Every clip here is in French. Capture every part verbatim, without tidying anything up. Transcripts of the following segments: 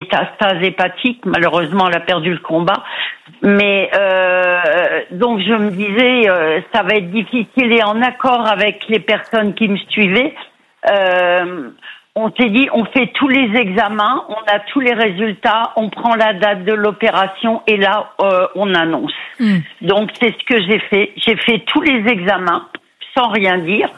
métastases hépatiques. Malheureusement, elle a perdu le combat. Mais euh, donc je me disais, euh, ça va être difficile, et en accord avec les personnes qui me suivaient, euh, on s'est dit, on fait tous les examens, on a tous les résultats, on prend la date de l'opération et là, euh, on annonce. Mmh. Donc c'est ce que j'ai fait. J'ai fait tous les examens sans rien dire.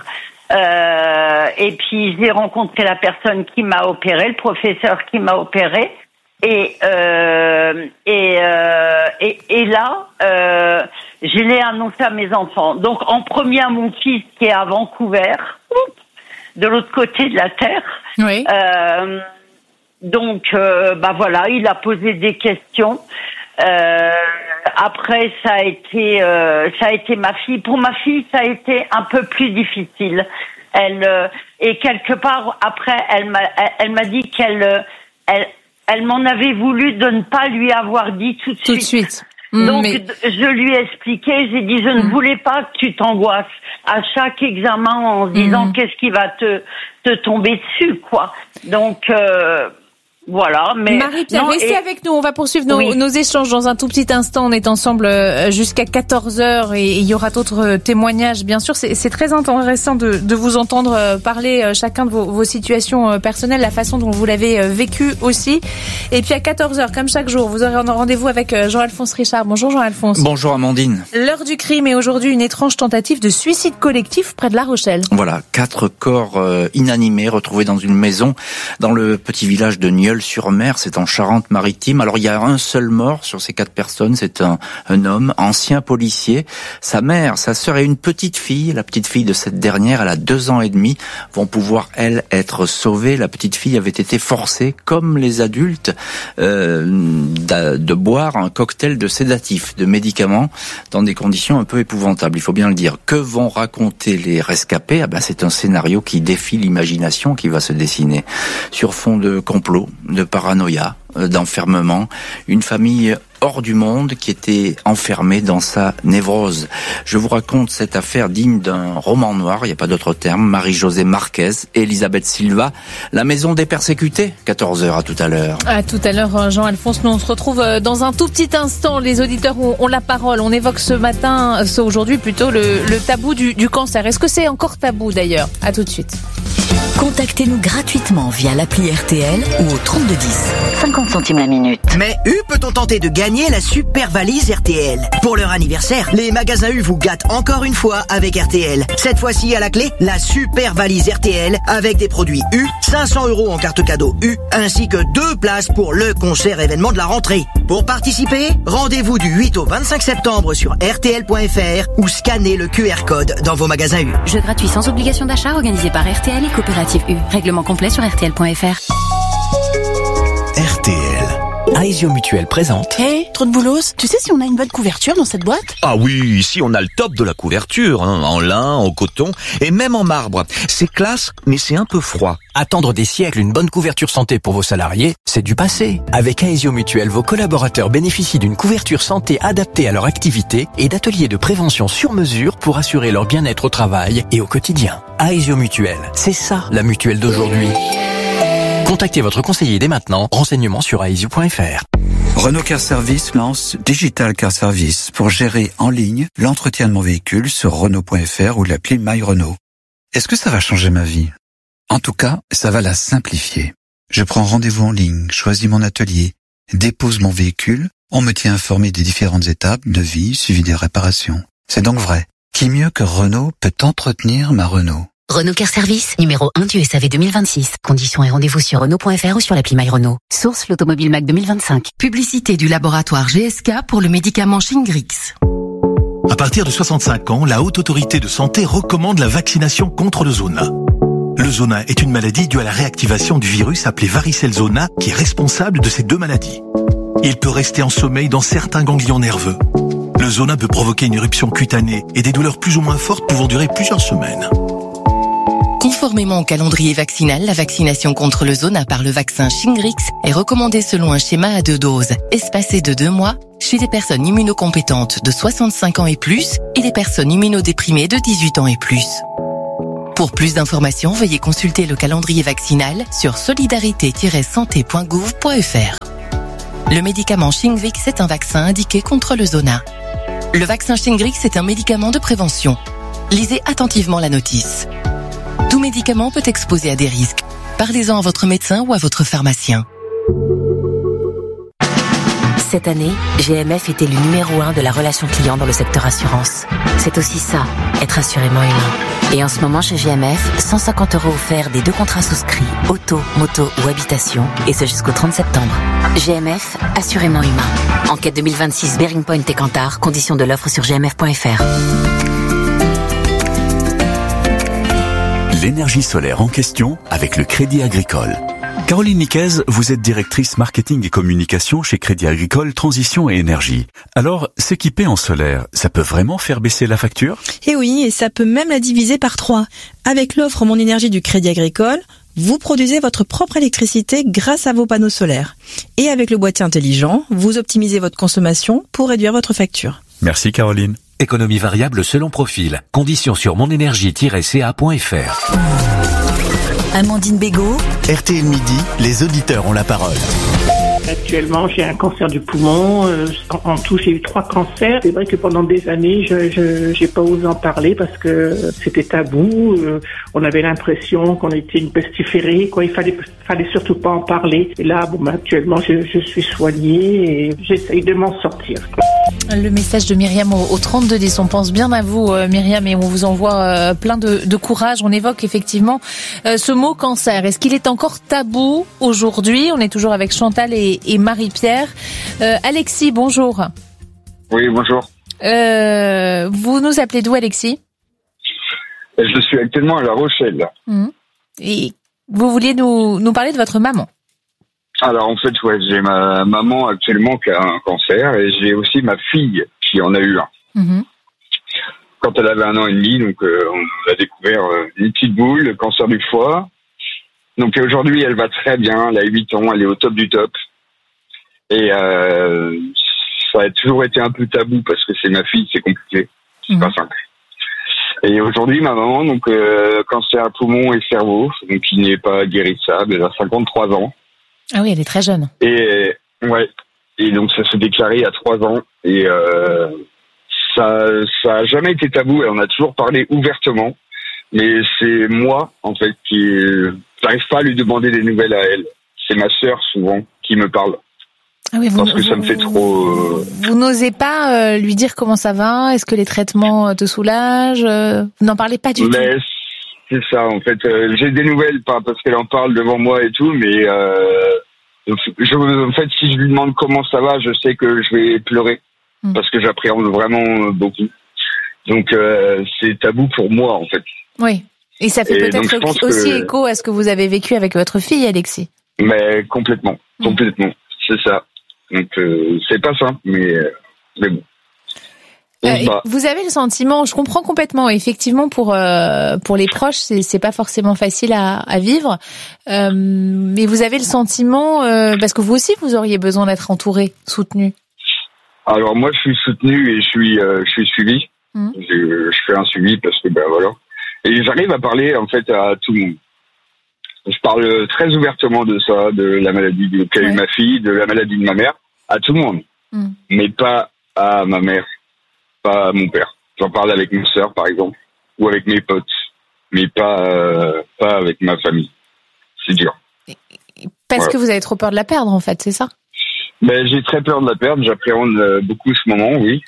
Euh, et puis j'ai rencontré la personne qui m'a opéré, le professeur qui m'a opéré. Et euh, et, euh, et et là, euh, je l'ai annoncé à mes enfants. Donc en premier à mon fils qui est à Vancouver, de l'autre côté de la terre. Oui. Euh, donc euh, bah voilà, il a posé des questions. Euh, après ça a été euh, ça a été ma fille. Pour ma fille, ça a été un peu plus difficile. Elle euh, et quelque part après, elle m'a elle, elle m'a dit qu'elle elle Elle m'en avait voulu de ne pas lui avoir dit tout de tout suite. De suite. Mmh, Donc, mais... je lui ai expliqué, j'ai dit, je ne mmh. voulais pas que tu t'angoisses à chaque examen en se disant mmh. qu'est-ce qui va te, te tomber dessus, quoi. Donc, euh, voilà. Mais Marie-Pierre, non, restez et... avec nous. On va poursuivre nos, oui. nos échanges dans un tout petit instant. On est ensemble jusqu'à quatorze heures et il y aura d'autres témoignages. Bien sûr, c'est, c'est très intéressant de, de vous entendre parler chacun de vos, vos situations personnelles, la façon dont vous l'avez vécu aussi. Et puis à quatorze heures, comme chaque jour, vous aurez un rendez-vous avec Jean-Alphonse Richard. Bonjour Jean-Alphonse. Bonjour Amandine. L'heure du crime est aujourd'hui une étrange tentative de suicide collectif près de La Rochelle. Voilà, quatre corps euh, inanimés retrouvés dans une maison dans le petit village de Nieul-sur-Mer. C'est en Charente-Maritime. Alors il y a un seul mort sur ces quatre personnes, c'est un, un homme, ancien policier. Sa mère, sa sœur et une petite fille, la petite fille de cette dernière, elle a deux ans et demi, vont pouvoir, elle, être sauvées. La petite fille avait été forcée, comme les adultes, euh, de, de boire un cocktail de sédatifs, de médicaments, dans des conditions un peu épouvantables, il faut bien le dire. Que vont raconter les rescapés ? Ah ben, c'est un scénario qui défie l'imagination qui va se dessiner. Sur fond de complot, de paranoïa, d'enfermement, une famille hors du monde qui était enfermée dans sa névrose. Je vous raconte cette affaire digne d'un roman noir, il n'y a pas d'autre terme. Marie-Josée Marquez, Elisabeth Silva, La maison des persécutés, quatorze heures, à tout à l'heure. À tout à l'heure, Jean-Alphonse. Nous, on se retrouve dans un tout petit instant. Les auditeurs ont, ont la parole. On évoque ce matin, ce aujourd'hui plutôt, le, le tabou du, du cancer. Est-ce que c'est encore tabou d'ailleurs ? À tout de suite. Contactez-nous gratuitement via l'appli R T L ou au trente-deux dix. cinquante centimes la minute. Mais U peut-on tenter de gagner la super valise R T L ? Pour leur anniversaire, les magasins U vous gâtent encore une fois avec R T L. Cette fois-ci à la clé, la super valise R T L avec des produits U, cinq cents euros en carte cadeau U, ainsi que deux places pour le concert événement de la rentrée. Pour participer, rendez-vous du huit au vingt-cinq septembre sur R T L point F R ou scannez le Q R code dans vos magasins U. Jeu gratuit sans obligation d'achat organisé par R T L et Coopérative U. Règlement complet sur R T L point F R. R T L. Aesio Mutuel présente. Hé, hey, trop de boulos. Tu sais si on a une bonne couverture dans cette boîte ? Ah oui, ici on a le top de la couverture, hein, en lin, en coton et même en marbre. C'est classe, mais c'est un peu froid. Attendre des siècles une bonne couverture santé pour vos salariés, c'est du passé. Avec Aesio Mutuel, vos collaborateurs bénéficient d'une couverture santé adaptée à leur activité et d'ateliers de prévention sur mesure pour assurer leur bien-être au travail et au quotidien. Aesio Mutuel, c'est ça la mutuelle d'aujourd'hui. Contactez votre conseiller dès maintenant. Renseignements sur aesio point F R. Renault Car Service lance Digital Car Service pour gérer en ligne l'entretien de mon véhicule sur Renault point F R ou l'appli My Renault. Est-ce que ça va changer ma vie ? En tout cas, ça va la simplifier. Je prends rendez-vous en ligne, choisis mon atelier, dépose mon véhicule, on me tient informé des différentes étapes de vie suivi des réparations. C'est donc vrai. Qui mieux que Renault peut entretenir ma Renault ? Renault Car Service, numéro un du S A V deux mille vingt-six. Conditions et rendez-vous sur Renault point F R ou sur l'appli My Renault. Source l'Automobile Mac deux mille vingt-cinq. Publicité du laboratoire G S K pour le médicament Shingrix. À partir de soixante-cinq ans, la Haute Autorité de Santé recommande la vaccination contre le zona. Le zona est une maladie due à la réactivation du virus appelé varicelle zona qui est responsable de ces deux maladies. Il peut rester en sommeil dans certains ganglions nerveux. Le zona peut provoquer une éruption cutanée et des douleurs plus ou moins fortes pouvant durer plusieurs semaines. Conformément au calendrier vaccinal, la vaccination contre le zona par le vaccin Shingrix est recommandée selon un schéma à deux doses, espacé de deux mois, chez les personnes immunocompétentes de soixante-cinq ans et plus et les personnes immunodéprimées de dix-huit ans et plus. Pour plus d'informations, veuillez consulter le calendrier vaccinal sur solidarité tiret santé point gouv point f r. Le médicament Shingrix est un vaccin indiqué contre le zona. Le vaccin Shingrix est un médicament de prévention. Lisez attentivement la notice. Tout médicament peut exposer à des risques. Parlez-en à votre médecin ou à votre pharmacien. Cette année, G M F était le numéro un de la relation client dans le secteur assurance. C'est aussi ça, être assurément humain. Et en ce moment, chez G M F, cent cinquante euros offerts des deux contrats souscrits, auto, moto ou habitation, et ce jusqu'au trente septembre. G M F, assurément humain. Enquête deux mille vingt-six, Bearing Point et Kantar, conditions de l'offre sur g m f point f r. L'énergie solaire en question avec le Crédit Agricole. Caroline Niquez, vous êtes directrice marketing et communication chez Crédit Agricole Transition et Énergie. Alors, s'équiper en solaire, ça peut vraiment faire baisser la facture ? Eh oui, et ça peut même la diviser par trois. Avec l'offre Mon Énergie du Crédit Agricole, vous produisez votre propre électricité grâce à vos panneaux solaires. Et avec le boîtier intelligent, vous optimisez votre consommation pour réduire votre facture. Merci Caroline. Économie variable selon profil. Conditions sur monénergie tiret c a point f r. Amandine Bégaud. R T L Midi, les auditeurs ont la parole. Actuellement, j'ai un cancer du poumon. Euh, en, en tout, j'ai eu trois cancers. C'est vrai que pendant des années, je je j'ai pas osé en parler parce que c'était tabou. Euh, on avait l'impression qu'on était une pestiférée. Quoi, il fallait fallait surtout pas en parler. Et là, bon, bah, actuellement, je, je suis soignée et j'essaye de m'en sortir. Le message de Myriam au, au trente-deux dix. On pense bien à vous, euh, Myriam, et on vous envoie euh, plein de, de courage. On évoque effectivement euh, ce mot cancer. Est-ce qu'il est encore tabou aujourd'hui ? On est toujours avec Chantal et, et Marie-Pierre. Euh, Alexis, bonjour. Oui, bonjour. Euh, vous nous appelez d'où, Alexis ? Je suis actuellement à La Rochelle. Mmh. Et vous vouliez nous, nous parler de votre maman ? Alors en fait, ouais, j'ai ma maman actuellement qui a un cancer et j'ai aussi ma fille qui en a eu un. Mmh. Quand elle avait un an et demi, donc euh, on a découvert euh, une petite boule, le cancer du foie. Donc aujourd'hui, elle va très bien, elle a huit ans, elle est au top du top. Et euh, ça a toujours été un peu tabou parce que c'est ma fille, c'est compliqué, c'est mmh. pas simple. Et aujourd'hui, ma maman, donc euh, cancer poumon et cerveau, donc qui n'est pas guérissable, elle a cinquante-trois ans. Ah oui, elle est très jeune. Et ouais, et donc ça s'est déclaré à trois ans et euh, ça, ça a jamais été tabou. Et on a toujours parlé ouvertement, mais c'est moi en fait qui j'arrive pas à lui demander des nouvelles à elle. C'est ma sœur souvent qui me parle. Ah oui, vous, parce que vous, ça me fait trop. Euh... Vous n'osez pas euh, lui dire comment ça va ? Est-ce que les traitements te soulagent ? Vous n'en parlez pas du mais tout. C'est ça, en fait. Euh, j'ai des nouvelles, pas parce qu'elle en parle devant moi et tout, mais euh, je, en fait, si je lui demande comment ça va, je sais que je vais pleurer mmh. parce que j'appréhende vraiment beaucoup. Donc, euh, c'est tabou pour moi, en fait. Oui. Et ça fait et peut-être aussi que... écho à ce que vous avez vécu avec votre fille, Alexis. Mais complètement, mmh. complètement. C'est ça. Donc, euh, c'est pas simple, mais, mais bon. Euh, vous avez le sentiment, je comprends complètement, effectivement pour euh, pour les proches, c'est c'est pas forcément facile à, à vivre, euh, mais vous avez le sentiment, euh, parce que vous aussi vous auriez besoin d'être entouré, soutenu. Alors moi je suis soutenu et je suis euh, je suis suivi, mmh. je, je fais un suivi parce que ben voilà, et j'arrive à parler en fait à tout le monde. Je parle très ouvertement de ça, de la maladie qu'a eu ma fille, de la maladie de ma mère, à tout le monde, mmh. mais pas à ma mère. Pas à mon père. J'en parle avec mes sœurs, par exemple, ou avec mes potes, mais pas euh, pas avec ma famille. C'est dur. Parce voilà. que vous avez trop peur de la perdre, en fait, c'est ça ? Ben, j'ai très peur de la perdre. J'appréhende beaucoup ce moment, oui.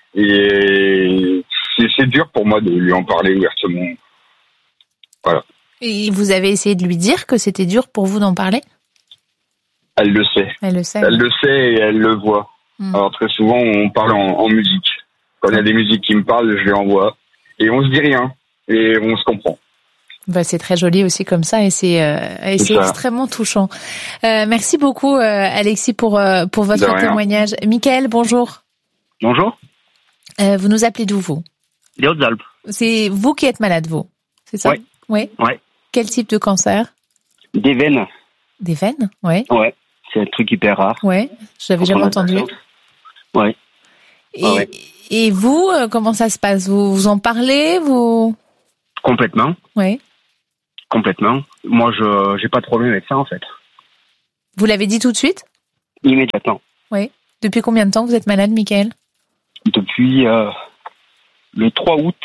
Et c'est, c'est dur pour moi de lui en parler ouvertement. Voilà. Et vous avez essayé de lui dire que c'était dur pour vous d'en parler ? Elle le sait. Elle le sait. Elle le sait et elle le voit. Hum. Alors très souvent, on parle en, en musique. Quand il y a des musiques qui me parlent, je les envoie. Et on se dit rien. Et on se comprend. Bah, c'est très joli aussi comme ça. Et c'est, euh, et c'est, c'est extrêmement touchant. Euh, merci beaucoup, euh, Alexis, pour, euh, pour votre témoignage. Mickaël, bonjour. Bonjour. Euh, vous nous appelez d'où, vous ? Les Hautes-Alpes. C'est vous qui êtes malade, vous ? C'est ça ? Oui. Oui. Ouais. Quel type de cancer ? Des veines. Des veines ? Oui. Ouais. C'est un truc hyper rare. Oui. Je l'avais jamais entendu. Oui. Et, ah ouais. et vous, comment ça se passe ? Vous vous en parlez, vous ? Complètement. Oui. complètement. Moi, je j'ai pas de problème avec ça, en fait. Vous l'avez dit tout de suite ? Immédiatement. Oui. Depuis combien de temps vous êtes malade, Michael ? Depuis euh, le trois août.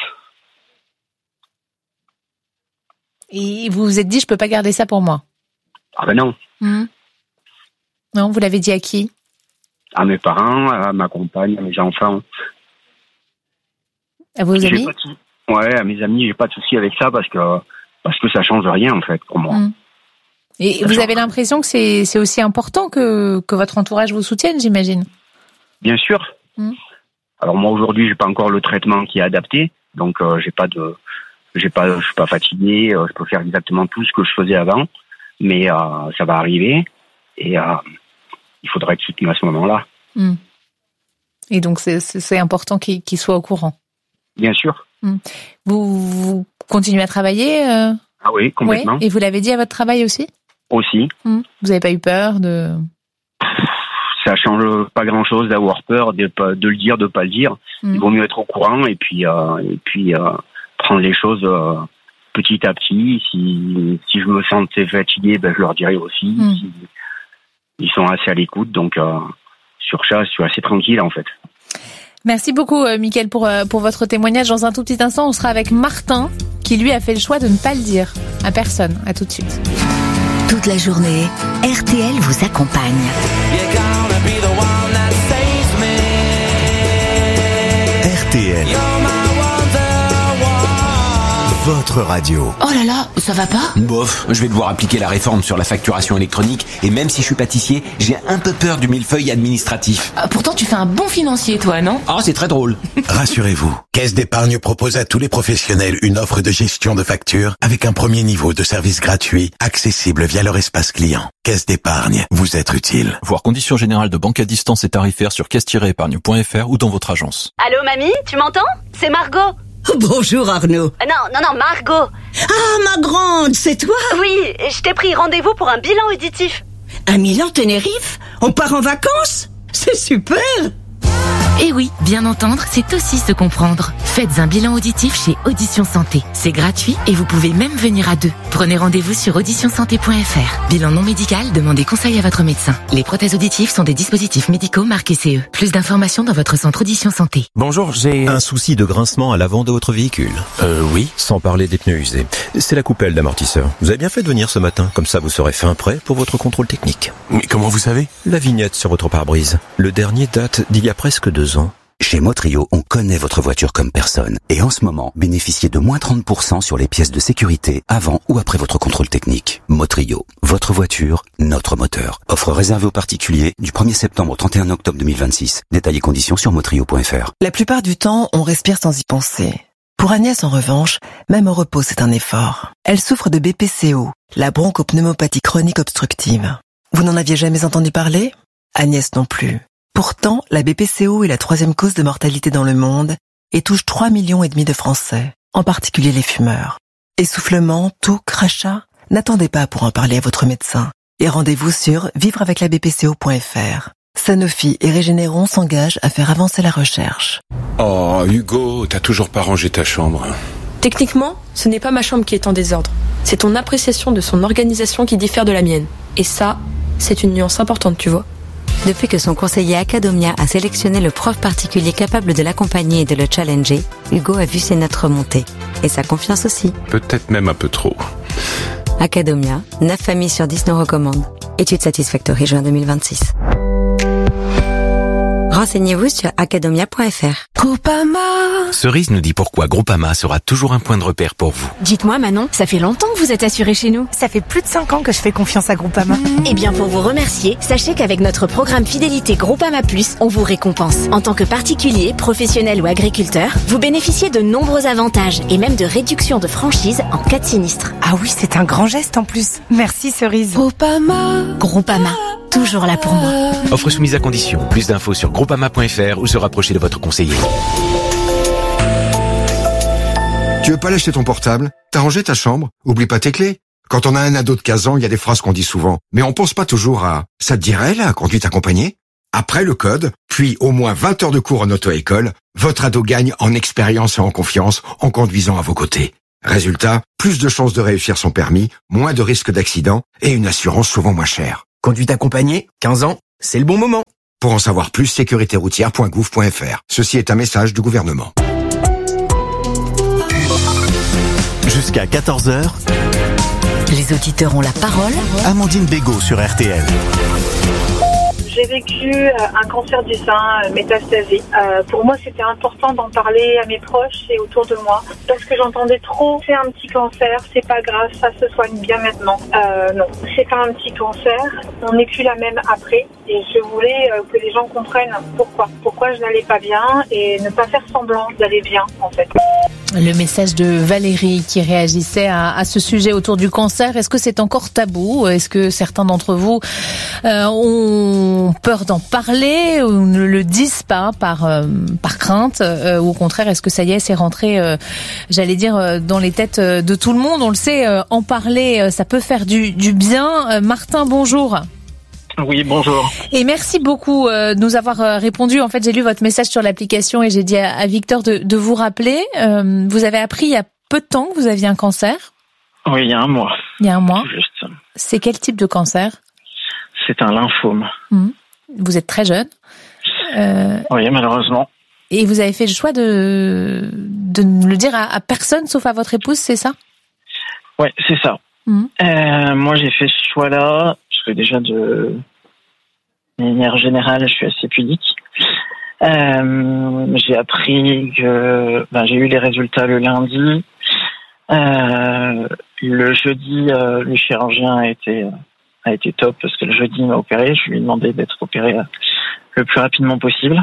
Et vous vous êtes dit, je peux pas garder ça pour moi ? Ah ben non. Mmh. Non, vous l'avez dit à qui ? À mes parents, à ma compagne, à mes enfants. À vos j'ai amis ? pas de... Ouais, à mes amis, j'ai pas de souci avec ça parce que parce que ça change rien en fait pour moi. Mmh. Et ça vous change. Avez l'impression que c'est c'est aussi important que que votre entourage vous soutienne, j'imagine ? Bien sûr. Mmh. Alors moi aujourd'hui, j'ai pas encore le traitement qui est adapté, donc euh, j'ai pas de j'ai pas je suis pas fatigué, euh, je peux faire exactement tout ce que je faisais avant, mais euh, ça va arriver et euh, il faudra être soutenu à ce moment-là. Mmh. Et donc c'est c'est important qu'il qu'il soit au courant. Bien sûr. Mmh. Vous, vous continuez à travailler euh... Ah oui, complètement. Ouais. Et vous l'avez dit à votre travail aussi ? Aussi. Mmh. Vous n'avez pas eu peur de... Ça change pas grand-chose d'avoir peur, de, de le dire, de pas le dire. Mmh. Il vaut mieux être au courant et puis, euh, et puis euh, prendre les choses euh, petit à petit. Si, si je me sentais fatigué, ben, je leur dirai aussi. Mmh. Si, ils sont assez à l'écoute, donc euh, sur ça, je suis assez tranquille en fait. Merci beaucoup, euh, Mickaël, pour, euh, pour votre témoignage. Dans un tout petit instant, on sera avec Martin, qui lui a fait le choix de ne pas le dire à personne. À tout de suite. Toute la journée, R T L vous accompagne. R T L. Votre radio. Oh là là, ça va pas ? Bof, je vais devoir appliquer la réforme sur la facturation électronique et même si je suis pâtissier, j'ai un peu peur du millefeuille administratif. Ah, pourtant tu fais un bon financier toi, non ? Ah, c'est très drôle. Rassurez-vous, Caisse d'épargne propose à tous les professionnels une offre de gestion de factures avec un premier niveau de service gratuit, accessible via leur espace client. Caisse d'épargne, vous être utile. Voir conditions générales de banque à distance et tarifaires sur caisse tiret épargne point f r ou dans votre agence. Allô mamie, tu m'entends ? C'est Margot. Bonjour Arnaud. Non, non, non, Margot. Ah, ma grande, c'est toi ? Oui, je t'ai pris rendez-vous pour un bilan auditif. Un Milan Tenerife ? On part en vacances ? C'est super ! Et oui, bien entendre, c'est aussi se comprendre. Faites un bilan auditif chez Audition Santé. C'est gratuit et vous pouvez même venir à deux. Prenez rendez-vous sur audition santé point f r. Bilan non médical, demandez conseil à votre médecin. Les prothèses auditives sont des dispositifs médicaux marqués C E. Plus d'informations dans votre centre Audition Santé. Bonjour, j'ai... Un souci de grincement à l'avant de votre véhicule. Euh, oui. Sans parler des pneus usés. C'est la coupelle d'amortisseur. Vous avez bien fait de venir ce matin, comme ça vous serez fin prêt pour votre contrôle technique. Mais comment vous savez ? La vignette sur votre pare-brise. Le dernier date d'il y a presque deux ans. Chez Motrio, on connaît votre voiture comme personne. Et en ce moment, bénéficiez de moins trente pour cent sur les pièces de sécurité avant ou après votre contrôle technique. Motrio, votre voiture, notre moteur. Offre réservée aux particuliers du premier septembre au trente et un octobre deux mille vingt-six. Détails et conditions sur motrio point f r. La plupart du temps, on respire sans y penser. Pour Agnès, en revanche, même au repos, c'est un effort. Elle souffre de B P C O, la bronchopneumopathie chronique obstructive. Vous n'en aviez jamais entendu parler ? Agnès non plus. Pourtant, la B P C O est la troisième cause de mortalité dans le monde et touche trois millions et demi de Français, en particulier les fumeurs. Essoufflement, toux, crachat ? N'attendez pas pour en parler à votre médecin. Et rendez-vous sur vivre avec la b p c o point f r. Sanofi et Régénéron s'engagent à faire avancer la recherche. Oh, Hugo, t'as toujours pas rangé ta chambre. Techniquement, ce n'est pas ma chambre qui est en désordre. C'est ton appréciation de son organisation qui diffère de la mienne. Et ça, c'est une nuance importante, tu vois. Depuis que son conseiller Acadomia a sélectionné le prof particulier capable de l'accompagner et de le challenger, Hugo a vu ses notes remonter. Et sa confiance aussi. Peut-être même un peu trop. Acadomia, neuf familles sur dix nous recommandent. Étude Satisfactory juin deux mille vingt-six. Renseignez-vous sur acadomia point f r. Groupama. Cerise nous dit pourquoi Groupama sera toujours un point de repère pour vous. Dites-moi Manon, ça fait longtemps que vous êtes assurée chez nous. Ça fait plus de cinq ans que je fais confiance à Groupama. Mmh. Eh bien pour vous remercier, sachez qu'avec notre programme fidélité Groupama Plus, on vous récompense. En tant que particulier, professionnel ou agriculteur, vous bénéficiez de nombreux avantages et même de réductions de franchise en cas de sinistre. Ah oui, c'est un grand geste en plus. Merci Cerise. Groupama. Groupama. Toujours là pour moi. Offre soumise à condition. Plus d'infos sur groupama point f r ou se rapprocher de votre conseiller. Tu veux pas lâcher ton portable ? T'as rangé ta chambre ? Oublie pas tes clés. Quand on a un ado de quinze ans, il y a des phrases qu'on dit souvent. Mais on pense pas toujours à « ça te dirait la conduite accompagnée ?» Après le code, puis au moins vingt heures de cours en auto-école, votre ado gagne en expérience et en confiance en conduisant à vos côtés. Résultat, plus de chances de réussir son permis, moins de risques d'accident et une assurance souvent moins chère. Conduite accompagnée, quinze ans, c'est le bon moment. Pour en savoir plus, sécurité routière point gouv point f r. Ceci est un message du gouvernement. Jusqu'à quatorze heures, les auditeurs ont la parole. Amandine Bégaud sur R T L. J'ai vécu un cancer du sein métastasé. Euh, pour moi, c'était important d'en parler à mes proches et autour de moi parce que j'entendais trop. C'est un petit cancer, c'est pas grave, ça se soigne bien maintenant. Euh, non, c'est pas un petit cancer. On n'est plus la même après. Et je voulais euh, que les gens comprennent pourquoi. Pourquoi je n'allais pas bien et ne pas faire semblant d'aller bien, en fait. Le message de Valérie qui réagissait à, à ce sujet autour du cancer. Est-ce que c'est encore tabou ? Est-ce que certains d'entre vous euh, ont peur d'en parler ou ne le disent pas par euh, par crainte euh, ou au contraire, est-ce que ça y est, c'est rentré, euh, j'allais dire, euh, dans les têtes de tout le monde ? On le sait, euh, en parler, euh, ça peut faire du, du bien. Euh, Martin, bonjour. Oui, bonjour. Et merci beaucoup euh, de nous avoir euh, répondu. En fait, j'ai lu votre message sur l'application et j'ai dit à, à Victor de, de vous rappeler. Euh, vous avez appris il y a peu de temps que vous aviez un cancer ? Oui, il y a un mois. Il y a un mois. Juste. C'est quel type de cancer ? C'est un lymphome. Mmh. Vous êtes très jeune. Euh, oui, malheureusement. Et vous avez fait le choix de, de ne le dire à, à personne sauf à votre épouse, c'est ça ? Oui, c'est ça. Mmh. Euh, moi, j'ai fait ce choix-là. Parce que déjà, de manière générale, je suis assez pudique. Euh, j'ai appris que ben, j'ai eu les résultats le lundi. Euh, le jeudi, euh, le chirurgien a été a été top parce que le jeudi il m'a opéré. Je lui ai demandé d'être opéré le plus rapidement possible.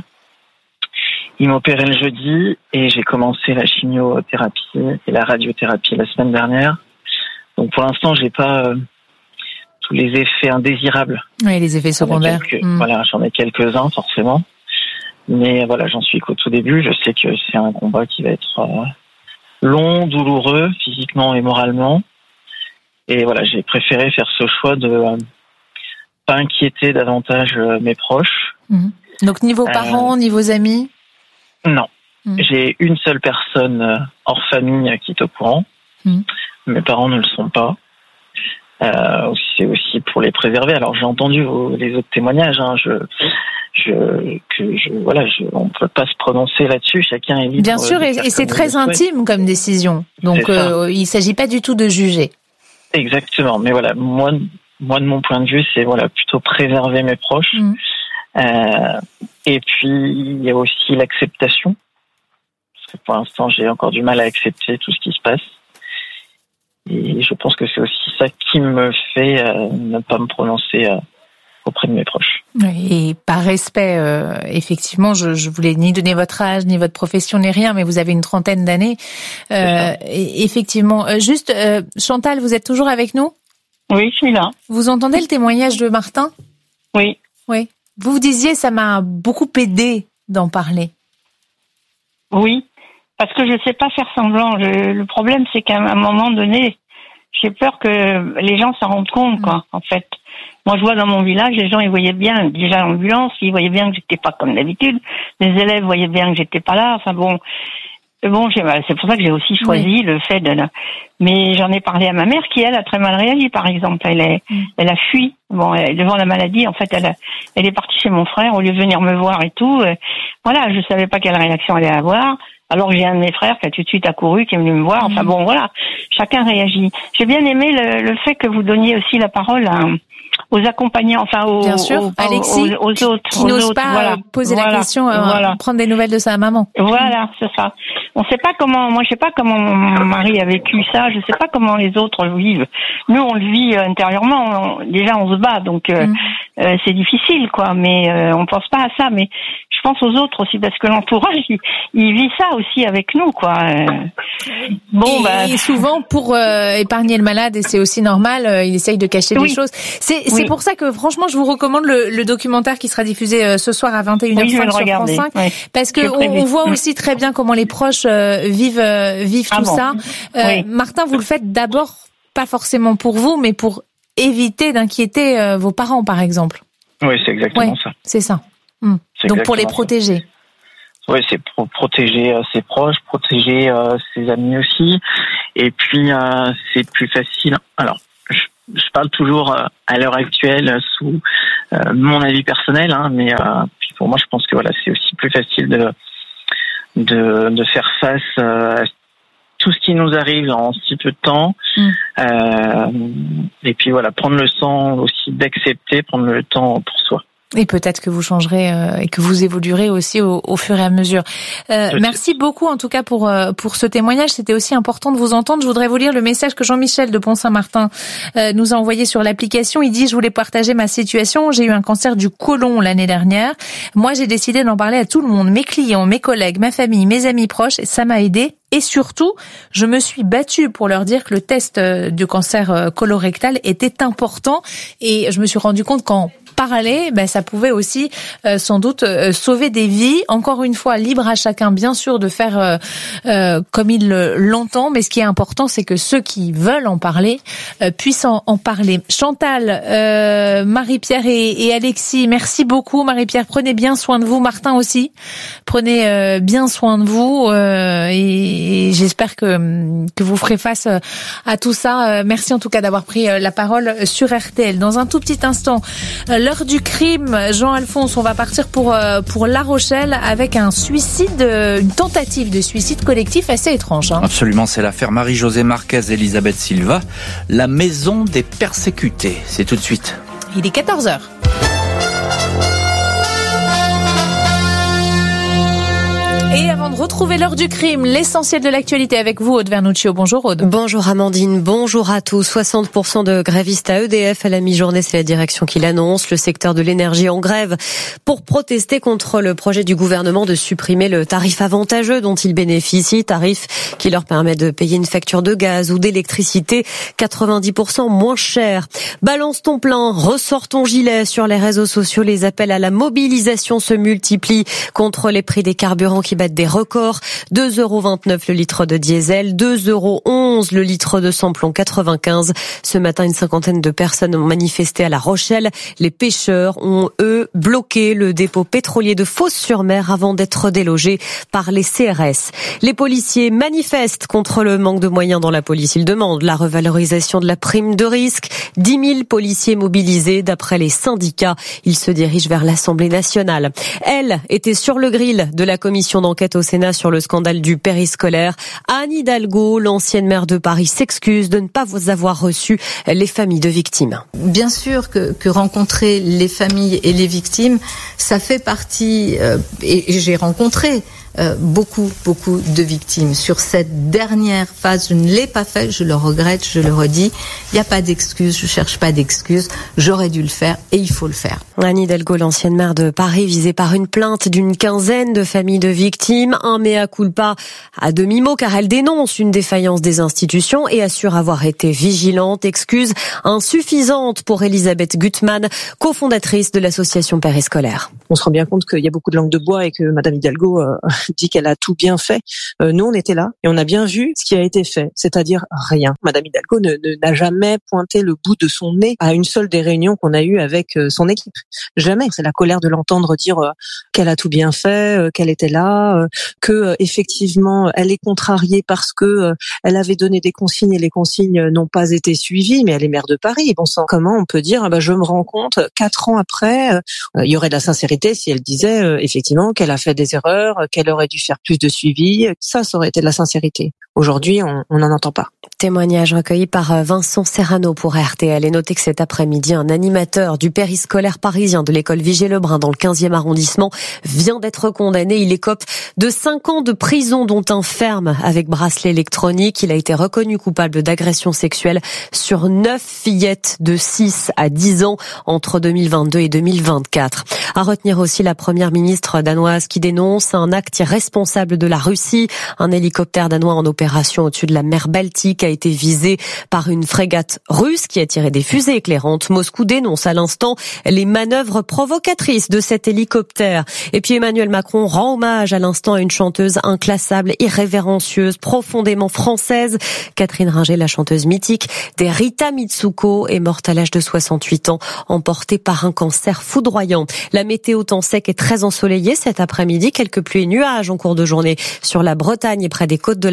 Il m'a opéré le jeudi et j'ai commencé la chimiothérapie et la radiothérapie la semaine dernière. Donc pour l'instant, j'ai pas euh, tous les effets indésirables. Oui, les effets secondaires. Quelques, mmh. Voilà, j'en ai quelques-uns forcément. Mais voilà, j'en suis qu'au tout début. Je sais que c'est un combat qui va être euh, long, douloureux, physiquement et moralement. Et voilà, j'ai préféré faire ce choix de euh, pas inquiéter davantage euh, mes proches. Mmh. Donc niveau parents, euh, niveau amis ? Non. Mmh. J'ai une seule personne euh, hors famille euh, qui est au courant. Mmh. Mes parents ne le sont pas. Euh, c'est aussi pour les préserver. Alors j'ai entendu vos, les autres témoignages. Hein, je, je, que je, voilà, je, on ne peut pas se prononcer là-dessus. Chacun est libre. Bien sûr, et, et c'est très intime comme décision. Donc euh, il ne s'agit pas du tout de juger. Exactement. Mais voilà, moi, moi de mon point de vue, c'est voilà plutôt préserver mes proches. Mmh. Euh, et puis il y a aussi l'acceptation. Parce que pour l'instant, j'ai encore du mal à accepter tout ce qui se passe. Et je pense que c'est aussi ça qui me fait euh, ne pas me prononcer euh, auprès de mes proches. Et par respect, euh, effectivement, je, je voulais ni donner votre âge, ni votre profession, ni rien, mais vous avez une trentaine d'années. Euh, et effectivement, euh, juste, euh, Chantal, vous êtes toujours avec nous ? Oui, je suis là. Vous entendez le témoignage de Martin ? Oui. Oui. Vous vous disiez, ça m'a beaucoup aidé d'en parler. Oui. Parce que je ne sais pas faire semblant. Je, le problème, c'est qu'à un moment donné, j'ai peur que les gens s'en rendent compte, quoi, en fait. Moi, je vois dans mon village, les gens, ils voyaient bien, déjà l'ambulance, ils voyaient bien que j'étais pas comme d'habitude. Les élèves voyaient bien que j'étais pas là. Enfin bon, bon, j'ai, c'est pour ça que j'ai aussi choisi oui. le fait de... Mais j'en ai parlé à ma mère qui, elle, a très mal réagi, par exemple. Elle, est, mm. elle a fui. Bon, elle, devant la maladie, en fait, elle, a, elle est partie chez mon frère au lieu de venir me voir et tout. Euh, voilà, je savais pas quelle réaction elle allait avoir. Alors j'ai un de mes frères qui a tout de suite accouru, qui est venu me voir. Enfin bon, voilà, chacun réagit. J'ai bien aimé le, le fait que vous donniez aussi la parole à, aux accompagnants, enfin aux, bien sûr, aux, Alexis, aux, aux autres, qui aux n'ose autres, pas voilà. poser voilà. la question, euh, voilà. prendre des nouvelles de sa maman. Voilà, c'est ça. On sait pas comment, moi je sais pas comment mon mari a vécu ça, je sais pas comment les autres le vivent. Nous on le vit intérieurement, on, déjà on se bat, donc euh, mm. euh, c'est difficile quoi, mais euh, on pense pas à ça. Mais je pense aux autres aussi parce que l'entourage il, il vit ça aussi avec nous quoi. Euh, bon, et, bah... et souvent pour euh, épargner le malade, et c'est aussi normal, euh, il essaye de cacher oui. des choses. C'est, oui. c'est pour ça que franchement je vous recommande le, le documentaire qui sera diffusé euh, ce soir à vingt et une heures cinq oui, sur France cinq, oui. parce que on, on voit aussi très bien comment les proches euh, vivent euh, vivent ah tout bon. ça. Euh, oui. Martin, vous le faites d'abord pas forcément pour vous, mais pour éviter d'inquiéter euh, vos parents, par exemple. Oui, c'est exactement ouais, ça. C'est ça. Hum. C'est Donc pour les protéger. Ça. Oui, c'est pour protéger euh, ses proches, protéger euh, ses amis aussi. Et puis euh, c'est plus facile. Alors, je, je parle toujours euh, à l'heure actuelle sous euh, mon avis personnel, hein, mais euh, puis pour moi, je pense que voilà, c'est aussi plus facile de de, de faire face euh, à tout ce qui nous arrive en si peu de temps. Mmh. Euh, et puis voilà, prendre le temps aussi d'accepter, prendre le temps pour soi. Et peut-être que vous changerez euh, et que vous évoluerez aussi au, au fur et à mesure. Euh, merci beaucoup en tout cas pour euh, pour ce témoignage. C'était aussi important de vous entendre. Je voudrais vous lire le message que Jean-Michel de Pont-Saint-Martin euh, nous a envoyé sur l'application. Il dit: je voulais partager ma situation. J'ai eu un cancer du côlon l'année dernière. Moi, j'ai décidé d'en parler à tout le monde, mes clients, mes collègues, ma famille, mes amis proches. Et ça m'a aidé. Et surtout, je me suis battue pour leur dire que le test du cancer colorectal était important. Et je me suis rendu compte qu'en parler, ben ça pouvait aussi euh, sans doute euh, sauver des vies. Encore une fois, libre à chacun, bien sûr, de faire euh, euh, comme il l'entend. Mais ce qui est important, c'est que ceux qui veulent en parler euh, puissent en, en parler. Chantal, euh, Marie-Pierre et, et Alexis, merci beaucoup. Marie-Pierre, prenez bien soin de vous. Martin aussi, prenez euh, bien soin de vous. Euh, et, et j'espère que que vous ferez face à tout ça. Merci en tout cas d'avoir pris la parole sur R T L. Dans un tout petit instant, l'heure du crime, Jean-Alphonse, on va partir pour pour La Rochelle avec un suicide, une tentative de suicide collectif assez étrange. Hein. Absolument, c'est l'affaire Marie-Josée Marquez et Elisabeth Silva, la maison des persécutés. C'est tout de suite. Il est quatorze heures. Et avant de retrouver l'heure du crime, l'essentiel de l'actualité avec vous, Aude Vernuccio. Bonjour Aude. Bonjour Amandine, bonjour à tous. soixante pour cent de grévistes à E D F à la mi-journée, c'est la direction qui l'annonce. Le secteur de l'énergie en grève pour protester contre le projet du gouvernement de supprimer le tarif avantageux dont ils bénéficient, tarif qui leur permet de payer une facture de gaz ou d'électricité quatre-vingt-dix pour cent moins cher. Balance ton plein, ressort ton gilet. Sur les réseaux sociaux, les appels à la mobilisation se multiplient contre les prix des carburants qui battent des records. deux euros vingt-neuf le litre de diesel, deux euros onze le litre de samplon quatre-vingt-quinze. Ce matin, une cinquantaine de personnes ont manifesté à La Rochelle. Les pêcheurs ont, eux, bloqué le dépôt pétrolier de Fos-sur-Mer avant d'être délogés par les C R S. Les policiers manifestent contre le manque de moyens dans la police. Ils demandent la revalorisation de la prime de risque. dix mille policiers mobilisés d'après les syndicats. Ils se dirigent vers l'Assemblée nationale. Elle était sur le grill de la commission d'enquête au Sénat sur le scandale du périscolaire. Anne Hidalgo, l'ancienne maire de Paris, s'excuse de ne pas vous avoir reçu les familles de victimes. Bien sûr que, que rencontrer les familles et les victimes, ça fait partie, euh, et, et j'ai rencontré Euh, beaucoup, beaucoup de victimes. Sur cette dernière phase, je ne l'ai pas fait, je le regrette, je le redis. Il n'y a pas d'excuses, je cherche pas d'excuses. J'aurais dû le faire et il faut le faire. Anne Hidalgo, l'ancienne maire de Paris, visée par une plainte d'une quinzaine de familles de victimes. Un mea culpa à demi-mot car elle dénonce une défaillance des institutions et assure avoir été vigilante. Excuse insuffisante pour Elisabeth Gutmann, cofondatrice de l'association périscolaire. On se rend bien compte qu'il y a beaucoup de langue de bois et que Madame Hidalgo euh, dit qu'elle a tout bien fait. Euh, nous, on était là et on a bien vu ce qui a été fait, c'est-à-dire rien. Madame Hidalgo ne, ne, n'a jamais pointé le bout de son nez à une seule des réunions qu'on a eues avec euh, son équipe. Jamais. C'est la colère de l'entendre dire euh, qu'elle a tout bien fait, euh, qu'elle était là, euh, que euh, effectivement elle est contrariée parce que euh, elle avait donné des consignes et les consignes n'ont pas été suivies. Mais elle est maire de Paris. Bon sang, comment on peut dire ah bah, je me rends compte quatre ans après, euh, il y aurait de la sincérité si elle disait euh, effectivement qu'elle a fait des erreurs, qu'elle aurait dû faire plus de suivi. Ça, ça aurait été de la sincérité. Aujourd'hui, on n'en entend pas. Témoignage recueilli par Vincent Serrano pour R T L. Et notez que cet après-midi, un animateur du périscolaire parisien de l'école Vigée-Lebrun dans le quinzième arrondissement vient d'être condamné. Il écope de cinq ans de prison, dont un ferme avec bracelet électronique. Il a été reconnu coupable d'agression sexuelle sur neuf fillettes de six à dix ans entre deux mille vingt-deux et deux mille vingt-quatre. À retenir aussi la première ministre danoise qui dénonce un acte irresponsable de la Russie. Un hélicoptère danois en opération au-dessus de la mer Baltique a été visé par une frégate russe qui a tiré des fusées éclairantes. Moscou dénonce à l'instant les manœuvres provocatrices de cet hélicoptère. Et puis Emmanuel Macron rend hommage à l'instant à une chanteuse inclassable, irrévérencieuse, profondément française. Catherine Ringer, la chanteuse mythique des Rita Mitsuko, est morte à l'âge de soixante-huit ans, emportée par un cancer foudroyant. La météo temps sec est très ensoleillée cet après-midi. Quelques pluies et nuages en cours de journée sur la Bretagne et près des côtes de la Manche.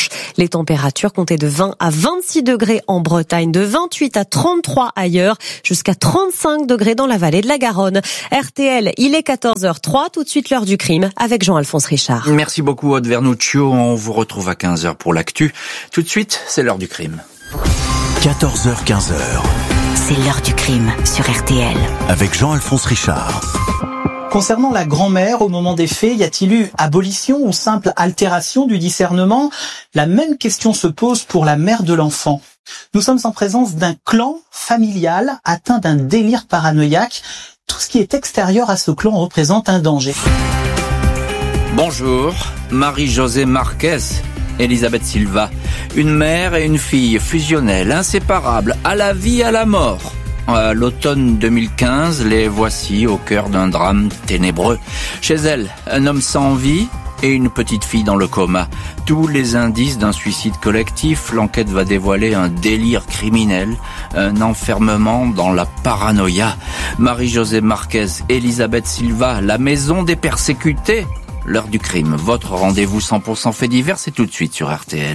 Les températures comptaient de vingt à vingt-six degrés en Bretagne, de vingt-huit à trente-trois ailleurs, jusqu'à trente-cinq degrés dans la vallée de la Garonne. R T L, il est quatorze heures zéro trois, tout de suite l'heure du crime avec Jean-Alphonse Richard. Merci beaucoup Aude Vernuccio, on vous retrouve à quinze heures pour l'actu. Tout de suite, c'est l'heure du crime. quatorze heures quinze. C'est l'heure du crime sur R T L. Avec Jean-Alphonse Richard. Concernant la grand-mère, au moment des faits, y a-t-il eu abolition ou simple altération du discernement? La même question se pose pour la mère de l'enfant. Nous sommes en présence d'un clan familial atteint d'un délire paranoïaque. Tout ce qui est extérieur à ce clan représente un danger. Bonjour, Marie-Josée Marquez, Elisabeth Silva. Une mère et une fille fusionnelles, inséparables, à la vie, à la mort. À l'automne deux mille quinze, les voici au cœur d'un drame ténébreux. Chez elles, un homme sans vie et une petite fille dans le coma. Tous les indices d'un suicide collectif, l'enquête va dévoiler un délire criminel, un enfermement dans la paranoïa. Marie-Josée Marquez, Elisabeth Silva, la maison des persécutés. L'heure du crime, votre rendez-vous cent pour cent fait divers, c'est tout de suite sur R T L.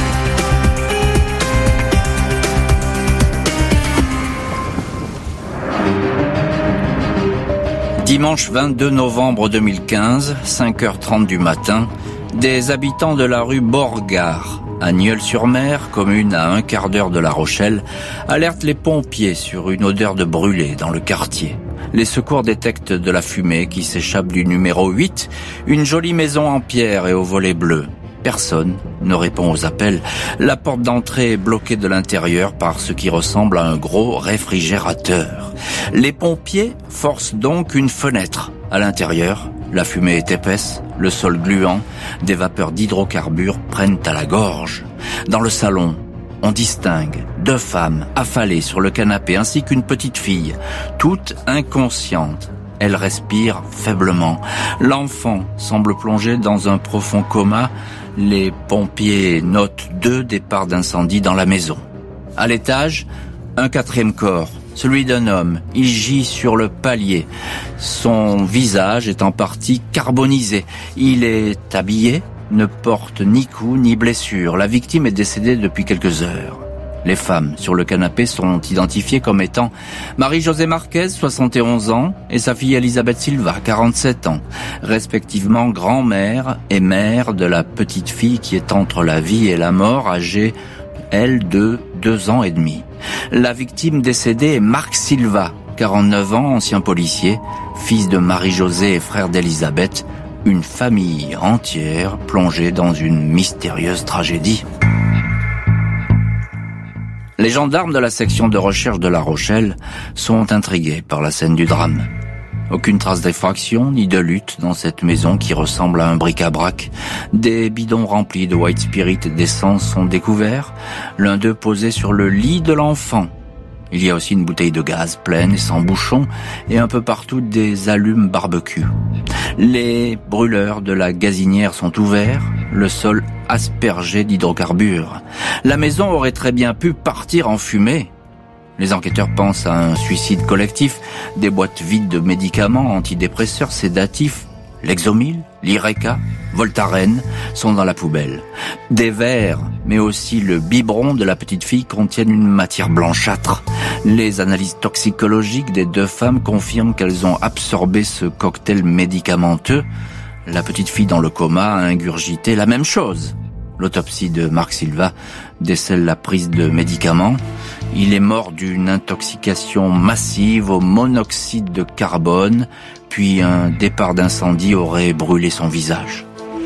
Dimanche vingt-deux novembre deux mille quinze, cinq heures trente du matin, des habitants de la rue Borgard, à Nieul-sur-Mer, commune à un quart d'heure de La Rochelle, alertent les pompiers sur une odeur de brûlé dans le quartier. Les secours détectent de la fumée qui s'échappe du numéro huit, une jolie maison en pierre et aux volets bleus. Personne ne répond aux appels. La porte d'entrée est bloquée de l'intérieur par ce qui ressemble à un gros réfrigérateur. Les pompiers forcent donc une fenêtre. À l'intérieur, la fumée est épaisse, le sol gluant, des vapeurs d'hydrocarbures prennent à la gorge. Dans le salon, on distingue deux femmes affalées sur le canapé ainsi qu'une petite fille, toutes inconscientes. Elle respire faiblement. L'enfant semble plongé dans un profond coma. Les pompiers notent deux départs d'incendie dans la maison. À l'étage, un quatrième corps, celui d'un homme. Il gît sur le palier. Son visage est en partie carbonisé. Il est habillé, ne porte ni coup ni blessure. La victime est décédée depuis quelques heures. Les femmes sur le canapé sont identifiées comme étant Marie-Josée Marquez, soixante et onze ans, et sa fille Elisabeth Silva, quarante-sept ans, respectivement grand-mère et mère de la petite fille qui est entre la vie et la mort, âgée, elle, de deux ans et demi. La victime décédée est Marc Silva, quarante-neuf ans, ancien policier, fils de Marie-Josée et frère d'Elisabeth, une famille entière plongée dans une mystérieuse tragédie. Les gendarmes de la section de recherche de La Rochelle sont intrigués par la scène du drame. Aucune trace d'effraction ni de lutte dans cette maison qui ressemble à un bric-à-brac. Des bidons remplis de white spirit et d'essence sont découverts, l'un d'eux posé sur le lit de l'enfant. Il y a aussi une bouteille de gaz pleine et sans bouchon et un peu partout des allumes barbecue. Les brûleurs de la gazinière sont ouverts, le sol aspergé d'hydrocarbures. La maison aurait très bien pu partir en fumée. Les enquêteurs pensent à un suicide collectif. Des boîtes vides de médicaments antidépresseurs, sédatifs, Lexomil, Lyreca, Voltaren sont dans la poubelle. Des verres, mais aussi le biberon de la petite fille contiennent une matière blanchâtre. Les analyses toxicologiques des deux femmes confirment qu'elles ont absorbé ce cocktail médicamenteux. La petite fille dans le coma a ingurgité la même chose. L'autopsie de Marc Silva décèle la prise de médicaments. Il est mort d'une intoxication massive au monoxyde de carbone, puis un départ d'incendie aurait brûlé son visage.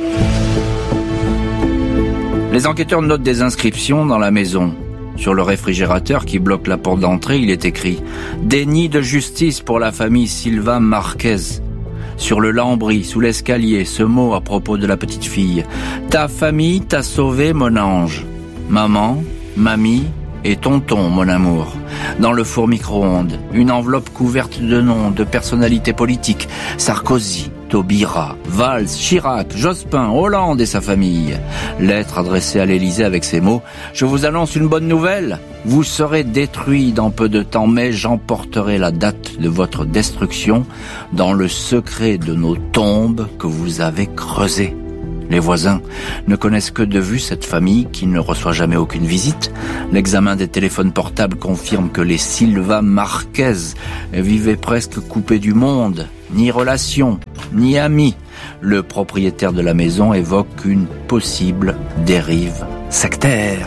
Les enquêteurs notent des inscriptions dans la maison. Sur le réfrigérateur qui bloque la porte d'entrée, il est écrit « Déni de justice pour la famille Silva Marquez ». Sur le lambris, sous l'escalier, ce mot à propos de la petite fille. « Ta famille t'a sauvé, mon ange. Maman, mamie et tonton, mon amour. » Dans le four micro-ondes, une enveloppe couverte de noms, de personnalités politiques. Sarkozy, Taubira, Valls, Chirac, Jospin, Hollande et sa famille. Lettre adressée à l'Élysée avec ces mots. « Je vous annonce une bonne nouvelle. Vous serez détruits dans peu de temps, mais j'emporterai la date de votre destruction dans le secret de nos tombes que vous avez creusées. » Les voisins ne connaissent que de vue cette famille qui ne reçoit jamais aucune visite. L'examen des téléphones portables confirme que les Silva Marquez vivaient presque coupés du monde. Ni relations, ni amis. Le propriétaire de la maison évoque une possible dérive sectaire.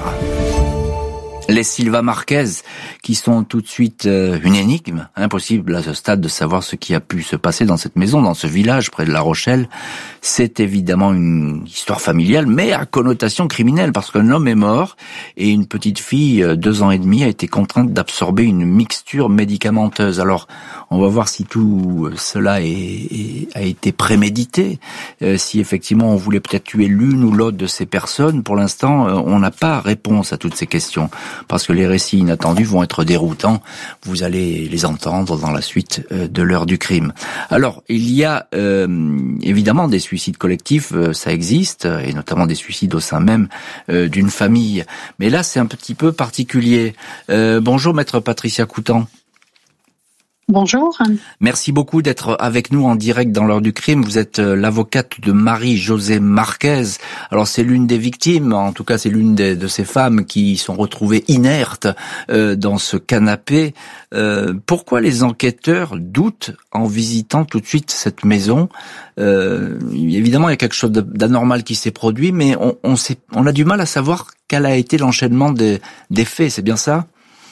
Les Silva Marquez, qui sont tout de suite euh, une énigme, impossible à ce stade de savoir ce qui a pu se passer dans cette maison, dans ce village près de La Rochelle. C'est évidemment une histoire familiale, mais à connotation criminelle, parce qu'un homme est mort et une petite fille, euh, deux ans et demi, a été contrainte d'absorber une mixture médicamenteuse. Alors, on va voir si tout cela est, est, a été prémédité, euh, si effectivement on voulait peut-être tuer l'une ou l'autre de ces personnes. Pour l'instant, euh, on n'a pas réponse à toutes ces questions. Parce que les récits inattendus vont être déroutants. Vous allez les entendre dans la suite de l'heure du crime. Alors, il y a euh, évidemment des suicides collectifs, euh, ça existe, et notamment des suicides au sein même euh, d'une famille. Mais là, c'est un petit peu particulier. Euh, bonjour, maître Patricia Coutan. Bonjour. Merci beaucoup d'être avec nous en direct dans l'heure du crime. Vous êtes l'avocate de Marie-Josée Marquez. Alors c'est l'une des victimes, en tout cas c'est l'une des, de ces femmes qui sont retrouvées inertes euh, dans ce canapé. Euh, pourquoi les enquêteurs doutent en visitant tout de suite cette maison ? euh, Évidemment il y a quelque chose d'anormal qui s'est produit, mais on, on, sait, on a du mal à savoir quel a été l'enchaînement des, des faits, c'est bien ça ?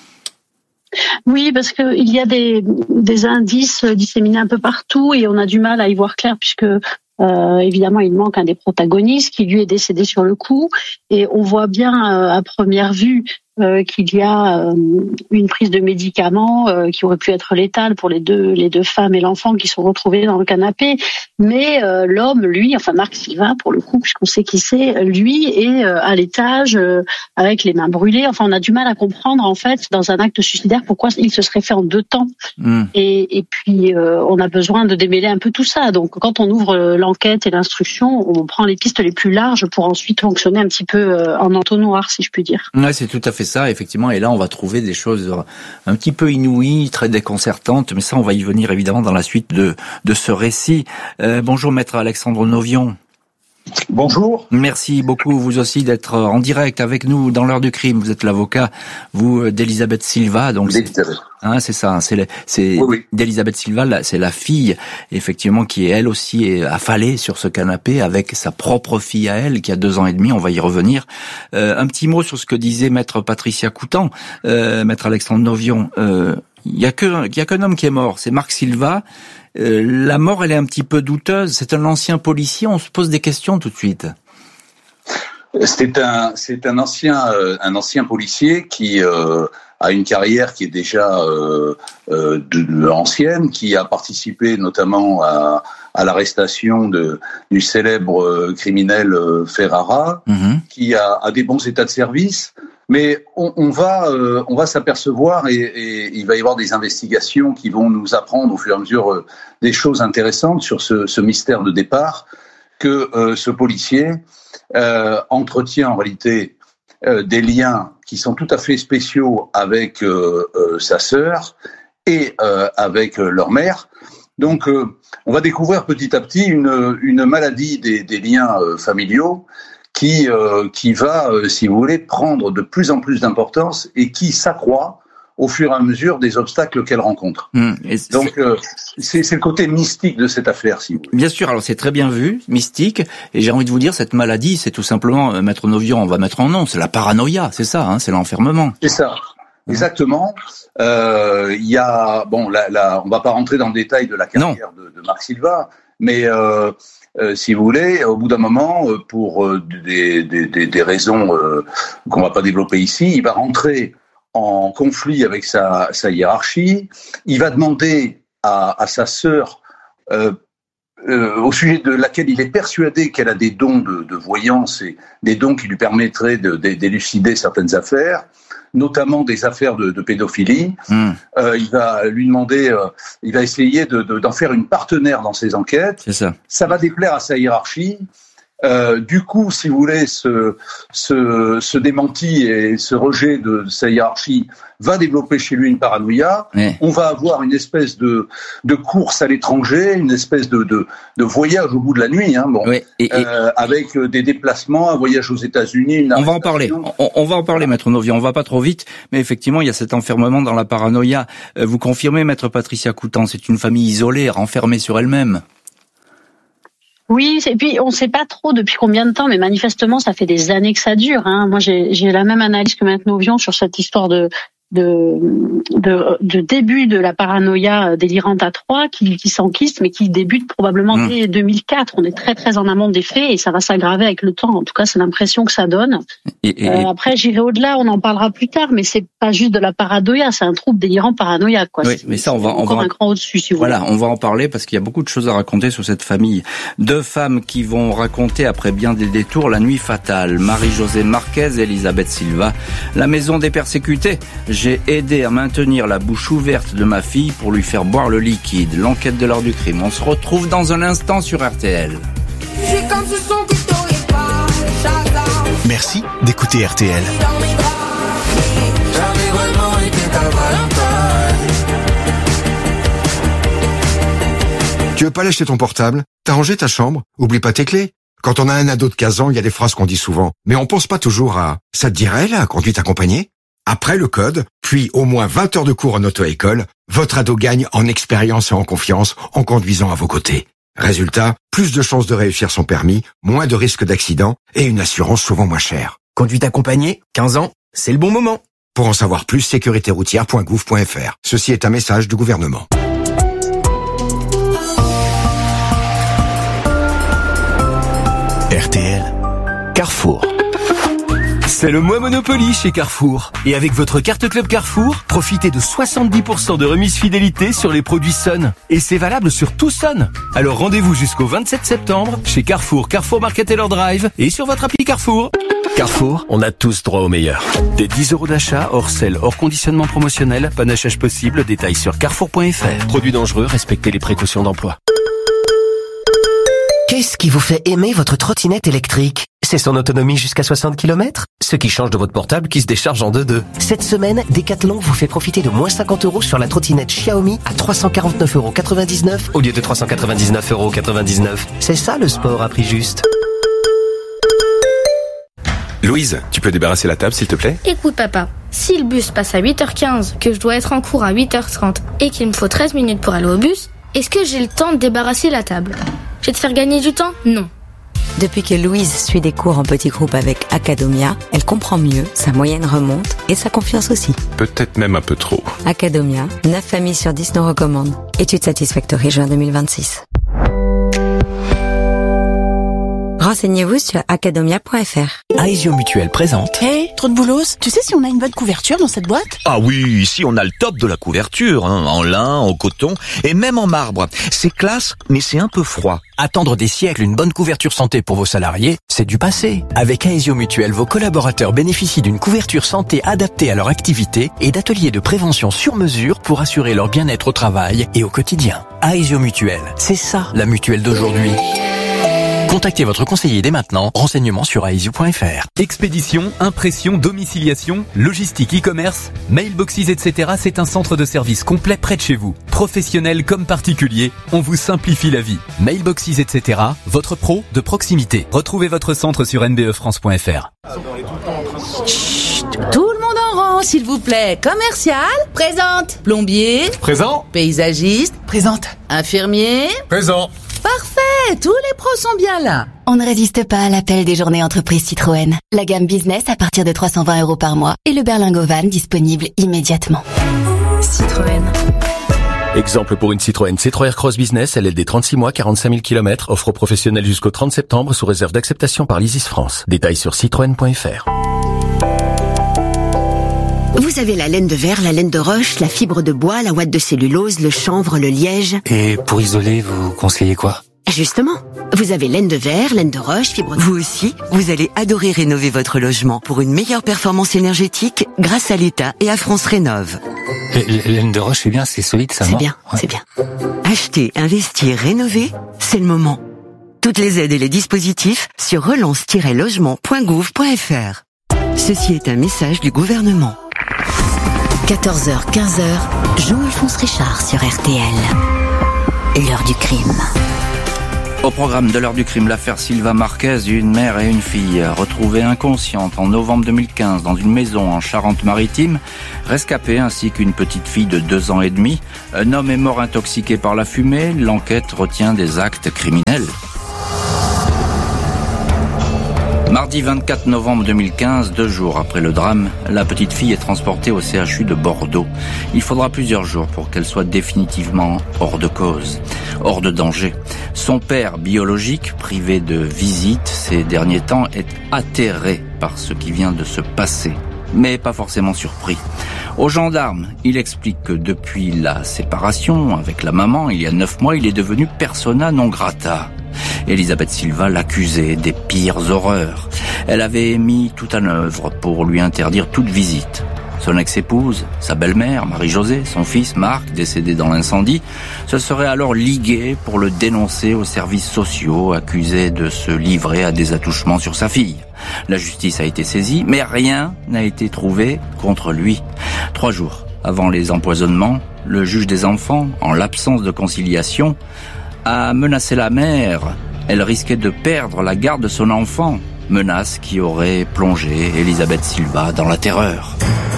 Oui, parce que il y a des, des indices disséminés un peu partout et on a du mal à y voir clair puisque euh, évidemment il manque un des protagonistes qui lui est décédé sur le coup et on voit bien euh, à première vue euh, qu'il y a euh, une prise de médicaments euh, qui aurait pu être létale pour les deux les deux femmes et l'enfant qui sont retrouvés dans le canapé, mais euh, l'homme, lui, enfin Marc Silva pour le coup, puisqu'on sait qui c'est, lui est euh, à l'étage euh, avec les mains brûlées. Enfin, on a du mal à comprendre en fait dans un acte suicidaire pourquoi il se serait fait en deux temps. Mmh. Et, et puis euh, on a besoin de démêler un peu tout ça. Donc quand on ouvre l'enquête et l'instruction, on prend les pistes les plus larges pour ensuite fonctionner un petit peu euh, en entonnoir, si je puis dire. Ouais, c'est tout à fait ça, effectivement. Et là, on va trouver des choses un petit peu inouïes, très déconcertantes. Mais ça, on va y venir évidemment dans la suite de de ce récit. Euh, bonjour, maître Alexandre Novion. Bonjour. Merci beaucoup, vous aussi, d'être en direct avec nous dans l'heure du crime. Vous êtes l'avocat, vous, d'Elisabeth Silva. Donc, d'Elisabeth. Hein, c'est ça, c'est, c'est oui, oui. d'Elisabeth Silva, c'est la fille, effectivement, qui elle aussi est affalée sur ce canapé avec sa propre fille à elle, qui a deux ans et demi. On va y revenir. Euh, un petit mot sur ce que disait maître Patricia Coutan, euh, maître Alexandre Novion. Euh, il y a que, il y a qu'un homme qui est mort, c'est Marc Silva. Euh, la mort, elle est un petit peu douteuse. C'est un ancien policier. On se pose des questions tout de suite. C'est un, c'est un ancien, euh, un ancien policier qui euh, a une carrière qui est déjà euh, euh, de, de ancienne, qui a participé notamment à, à l'arrestation de, du célèbre euh, criminel euh, Ferrara, mmh. qui a, a des bons états de service. Mais on, on va, euh, on va s'apercevoir et, et il va y avoir des investigations qui vont nous apprendre au fur et à mesure euh, des choses intéressantes sur ce, ce mystère de départ que euh, ce policier euh, entretient en réalité euh, des liens qui sont tout à fait spéciaux avec euh, euh, sa sœur et euh, avec euh, leur mère. Donc, euh, on va découvrir petit à petit une, une maladie des, des liens euh, familiaux. qui euh, qui va, euh, si vous voulez, prendre de plus en plus d'importance et qui s'accroît au fur et à mesure des obstacles qu'elle rencontre. Mmh, Donc, euh, c'est, c'est le côté mystique de cette affaire, si vous voulez. Bien sûr, alors c'est très bien vu, mystique, et j'ai envie de vous dire, cette maladie, c'est tout simplement, euh, maître Novion, on va mettre en nom, c'est la paranoïa, c'est ça, hein, c'est l'enfermement. C'est ça, exactement. Euh, il y a, bon, là, là, on va pas rentrer dans le détail de la carrière de, de Marc Silva, mais... Euh, Euh, si vous voulez, au bout d'un moment, euh, pour euh, des, des, des, des raisons euh, qu'on va pas développer ici, il va rentrer en conflit avec sa, sa hiérarchie. Il va demander à, à sa sœur, euh, euh, au sujet de laquelle il est persuadé qu'elle a des dons de, de voyance et des dons qui lui permettraient de, de, d'élucider certaines affaires, notamment des affaires de, de pédophilie. Mmh. Euh, il va lui demander, euh, il va essayer de, de, d'en faire une partenaire dans ses enquêtes. C'est ça. Ça va déplaire à sa hiérarchie Euh, du coup, si vous voulez, ce, ce, ce démenti et ce rejet de, de sa hiérarchie va développer chez lui une paranoïa. Ouais. On va avoir une espèce de, de course à l'étranger, une espèce de, de, de voyage au bout de la nuit, hein, bon, ouais, et, et... Euh, avec des déplacements, un voyage aux États-Unis. Une on va en parler. On, on va en parler, Maître Novien. On va pas trop vite, mais effectivement, il y a cet enfermement dans la paranoïa. Euh, vous confirmez, Maître Patricia Coutan, c'est une famille isolée, renfermée sur elle-même. Oui, et puis on ne sait pas trop depuis combien de temps, mais manifestement, ça fait des années que ça dure. Hein. Moi, j'ai, j'ai la même analyse que Maître Novien sur cette histoire de de, de, de début de la paranoïa délirante à trois qui, qui s'enquiste, mais qui débute probablement mmh. dès deux mille quatre. On est très très en amont des faits et ça va s'aggraver avec le temps. En tout cas, c'est l'impression que ça donne. Et, et, euh, après, j'irai au-delà, on en parlera plus tard, mais c'est pas juste de la paranoïa, c'est un trouble délirant paranoïaque, quoi. Oui, mais ça, on va encore on va un cran au-dessus, si vous voilà, voulez. on va en parler parce qu'il y a beaucoup de choses à raconter sur cette famille. Deux femmes qui vont raconter après bien des détours la nuit fatale. Marie-Josée Marquez et Elisabeth Silva. La maison des persécutés. J'ai aidé à maintenir la bouche ouverte de ma fille pour lui faire boire le liquide. L'enquête de l'heure du crime. On se retrouve dans un instant sur R T L. Merci d'écouter R T L. Tu veux pas lâcher ton portable? T'as rangé ta chambre? Oublie pas tes clés. Quand on a un ado de quinze ans, il y a des phrases qu'on dit souvent. Mais on pense pas toujours à « ça te dirait la conduite accompagnée ?» Après le code, puis au moins vingt heures de cours en auto-école, votre ado gagne en expérience et en confiance en conduisant à vos côtés. Résultat, plus de chances de réussir son permis, moins de risques d'accident et une assurance souvent moins chère. Conduite accompagnée, quinze ans, c'est le bon moment. Pour en savoir plus, sécurité routière point gouv point f r. Ceci est un message du gouvernement. R T L. Carrefour. C'est le mois Monopoly chez Carrefour. Et avec votre carte Club Carrefour, profitez de soixante-dix pour cent de remise fidélité sur les produits Sun. Et c'est valable sur tout Sun. Alors rendez-vous jusqu'au vingt-sept septembre chez Carrefour, Carrefour Market Taylor Drive et sur votre appli Carrefour. Carrefour, on a tous droit au meilleur. Des dix euros d'achat, hors sel, hors conditionnement promotionnel, panachage possible, détails sur carrefour point f r. Produits dangereux, respectez les précautions d'emploi. Qu'est-ce qui vous fait aimer votre trottinette électrique? C'est son autonomie jusqu'à soixante kilomètres, ce qui change de votre portable qui se décharge en deux deux. Cette semaine, Decathlon vous fait profiter de moins cinquante euros sur la trottinette Xiaomi à trois cent quarante-neuf euros quatre-vingt-dix-neuf au lieu de trois cent quatre-vingt-dix-neuf euros quatre-vingt-dix-neuf. C'est ça le sport à prix juste. Louise, tu peux débarrasser la table s'il te plaît? Écoute papa, si le bus passe à huit heures quinze, que je dois être en cours à huit heures trente et qu'il me faut treize minutes pour aller au bus, est-ce que j'ai le temps de débarrasser la table? Je vais te faire gagner du temps? Non. Depuis que Louise suit des cours en petits groupes avec Acadomia, elle comprend mieux, sa moyenne remonte et sa confiance aussi. Peut-être même un peu trop. Acadomia, neuf familles sur dix nous recommandent. Étude Satisfactory juin deux mille vingt-six. Renseignez-vous sur acadomia point f r. Aesio Mutuel présente. Hé, hey, trop de boulos. Tu sais si on a une bonne couverture dans cette boîte? Ah oui, ici on a le top de la couverture, hein, en lin, en coton et même en marbre. C'est classe, mais c'est un peu froid. Attendre des siècles une bonne couverture santé pour vos salariés, c'est du passé. Avec Aesio Mutuel, vos collaborateurs bénéficient d'une couverture santé adaptée à leur activité et d'ateliers de prévention sur mesure pour assurer leur bien-être au travail et au quotidien. Aesio Mutuel, c'est ça la mutuelle d'aujourd'hui. Contactez votre conseiller dès maintenant. Renseignements sur aesio point f r. Expédition, impression, domiciliation, logistique, e-commerce, mailboxes, et cetera. C'est un centre de service complet près de chez vous. Professionnels comme particuliers, on vous simplifie la vie. Mailboxes, et cetera. Votre pro de proximité. Retrouvez votre centre sur n b e france point f r. Chut, tout le monde en rang, s'il vous plaît. Commercial, présente. Plombier, présent. Paysagiste, présente. Infirmier, présent. Parfait, tous les pros sont bien là. On ne résiste pas à l'appel des journées entreprises Citroën. La gamme business à partir de trois cent vingt euros par mois et le berlingot van disponible immédiatement. Citroën. Exemple pour une Citroën C trois R Cross Business, L L D trente-six mois, quarante-cinq mille kilomètres, offre professionnelle jusqu'au trente septembre sous réserve d'acceptation par l'Isis France. Détails sur citroën point f r. Vous avez la laine de verre, la laine de roche, la fibre de bois, la ouate de cellulose, le chanvre, le liège. Et pour isoler, vous conseillez quoi? Justement, vous avez laine de verre, laine de roche, fibre de... Vous aussi, vous allez adorer rénover votre logement pour une meilleure performance énergétique grâce à l'État et à France Rénov'. Laine de roche, c'est bien, c'est solide ça, non? C'est bien, ouais. c'est bien. Acheter, investir, rénover, c'est le moment. Toutes les aides et les dispositifs sur relance tiret logement point gouv point f r. Ceci est un message du gouvernement. quatorze heures quinze, Jean-Alphonse Richard sur R T L. L'heure du crime. Au programme de l'heure du crime, l'affaire Silva Marquez, une mère et une fille retrouvées inconscientes en novembre deux mille quinze dans une maison en Charente-Maritime, rescapées ainsi qu'une petite fille de deux ans et demi. Un homme est mort intoxiqué par la fumée. L'enquête retient des actes criminels. Mardi vingt-quatre novembre deux mille quinze, deux jours après le drame, la petite fille est transportée au C H U de Bordeaux. Il faudra plusieurs jours pour qu'elle soit définitivement hors de cause, hors de danger. Son père biologique, privé de visite ces derniers temps, est atterré par ce qui vient de se passer, mais pas forcément surpris. Aux gendarmes, il explique que depuis la séparation avec la maman, il y a neuf mois, il est devenu persona non grata. Elisabeth Silva l'accusait des pires horreurs. Elle avait mis tout en œuvre pour lui interdire toute visite. Son ex-épouse, sa belle-mère, Marie-Josée, son fils, Marc, décédé dans l'incendie, se seraient alors ligués pour le dénoncer aux services sociaux, accusés de se livrer à des attouchements sur sa fille. La justice a été saisie, mais rien n'a été trouvé contre lui. Trois jours avant les empoisonnements, le juge des enfants, en l'absence de conciliation, a menacé la mère. Elle risquait de perdre la garde de son enfant. Menace qui aurait plongé Elisabeth Silva dans la terreur.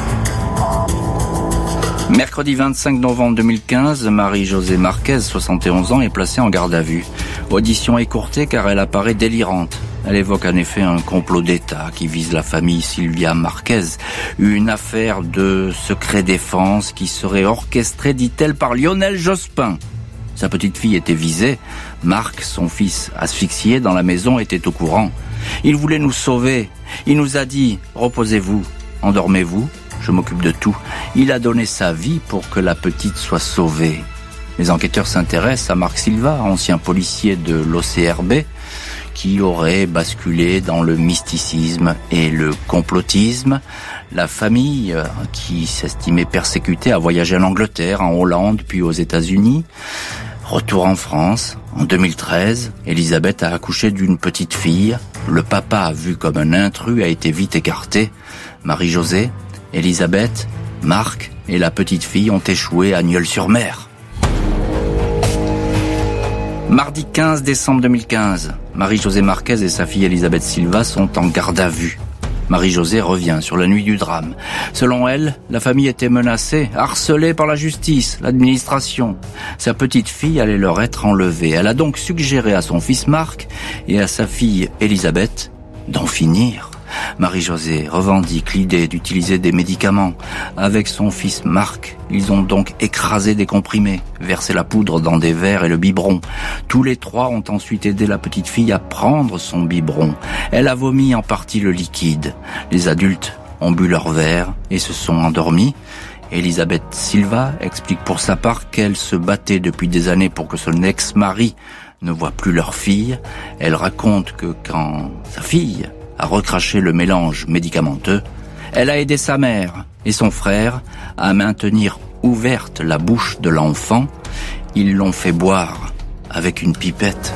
Mercredi vingt-cinq novembre deux mille quinze, Marie-Josée Marquez, soixante et onze ans, est placée en garde à vue. Audition écourtée car elle apparaît délirante. Elle évoque en effet un complot d'État qui vise la famille Silvia Marquez. Une affaire de secret défense qui serait orchestrée, dit-elle, par Lionel Jospin. Sa petite fille était visée. Marc, son fils asphyxié dans la maison, était au courant. Il voulait nous sauver. Il nous a dit « Reposez-vous, endormez-vous, je m'occupe de tout ». Il a donné sa vie pour que la petite soit sauvée. Les enquêteurs s'intéressent à Marc Silva, ancien policier de l'O C R B, qui aurait basculé dans le mysticisme et le complotisme. La famille, qui s'estimait persécutée, a voyagé en Angleterre, en Hollande, puis aux États-Unis. Retour en France, en deux mille treize, Elisabeth a accouché d'une petite fille. Le papa, vu comme un intrus, a été vite écarté. Marie-Josée, Elisabeth, Marc et la petite fille ont échoué à Nieul-sur-Mer. Mardi quinze décembre deux mille quinze, Marie-Josée Marquez et sa fille Elisabeth Silva sont en garde à vue. Marie-Josée revient sur la nuit du drame. Selon elle, la famille était menacée, harcelée par la justice, l'administration. Sa petite fille allait leur être enlevée. Elle a donc suggéré à son fils Marc et à sa fille Elisabeth d'en finir. Marie-Josée revendique l'idée d'utiliser des médicaments. Avec son fils Marc, ils ont donc écrasé des comprimés, versé la poudre dans des verres et le biberon. Tous les trois ont ensuite aidé la petite fille à prendre son biberon. Elle a vomi en partie le liquide. Les adultes ont bu leur verre et se sont endormis. Elisabeth Silva explique pour sa part qu'elle se battait depuis des années pour que son ex-mari ne voie plus leur fille. Elle raconte que quand sa fille a recraché le mélange médicamenteux, elle a aidé sa mère et son frère à maintenir ouverte la bouche de l'enfant. Ils l'ont fait boire avec une pipette.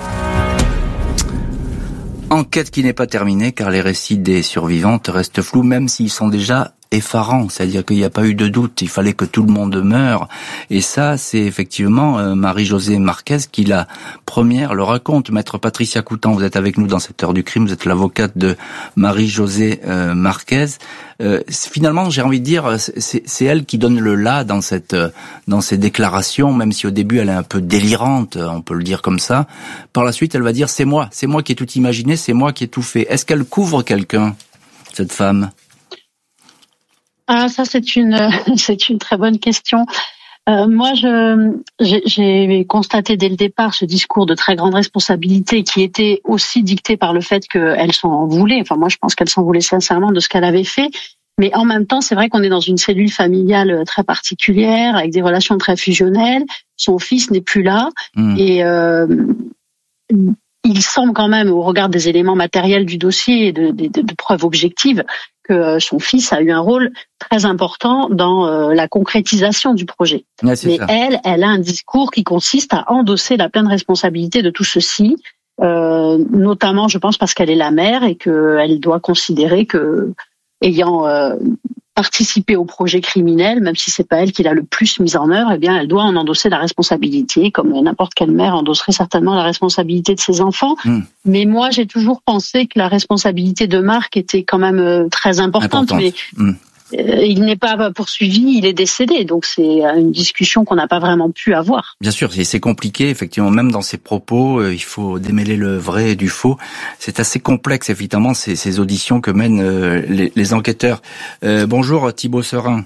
Enquête qui n'est pas terminée car les récits des survivantes restent flous, même s'ils sont déjà effarant, c'est-à-dire qu'il n'y a pas eu de doute, il fallait que tout le monde meure, et ça c'est effectivement euh, Marie-Josée Marquez qui la première le raconte. Maître Patricia Coutan, vous êtes avec nous dans cette heure du crime, vous êtes l'avocate de Marie-Josée euh, Marquez. Euh, finalement, j'ai envie de dire, c'est, c'est elle qui donne le là dans cette dans ces déclarations, même si au début elle est un peu délirante, on peut le dire comme ça. Par la suite, elle va dire c'est moi, c'est moi qui ai tout imaginé, c'est moi qui ai tout fait. Est-ce qu'elle couvre quelqu'un, cette femme ? Ah, ça c'est une c'est une très bonne question. Euh, moi, je j'ai, j'ai constaté dès le départ ce discours de très grande responsabilité qui était aussi dicté par le fait qu'elle s'en voulait. Enfin, moi, je pense qu'elle s'en voulait sincèrement de ce qu'elle avait fait. Mais en même temps, c'est vrai qu'on est dans une cellule familiale très particulière, avec des relations très fusionnelles. Son fils n'est plus là, mmh. et euh, il semble quand même, au regard des éléments matériels du dossier et de, de, de, de preuves objectives, que son fils a eu un rôle très important dans euh, la concrétisation du projet. Ouais, mais ça. elle, elle a un discours qui consiste à endosser la pleine responsabilité de tout ceci. euh, notamment, je pense, parce qu'elle est la mère et qu'elle doit considérer que, ayant euh, participé au projet criminel, même si c'est pas elle qui l'a le plus mis en œuvre, eh bien, elle doit en endosser la responsabilité, comme n'importe quelle mère endosserait certainement la responsabilité de ses enfants. Mmh. Mais moi, j'ai toujours pensé que la responsabilité de Marc était quand même très importante. importante. Mais mmh. euh, il n'est pas poursuivi, il est décédé. Donc, c'est une discussion qu'on n'a pas vraiment pu avoir. Bien sûr, c'est compliqué. Effectivement, même dans ses propos, euh, il faut démêler le vrai et du faux. C'est assez complexe, évidemment, ces, ces auditions que mènent euh, les, les enquêteurs. Euh, bonjour, Thibaut Serin.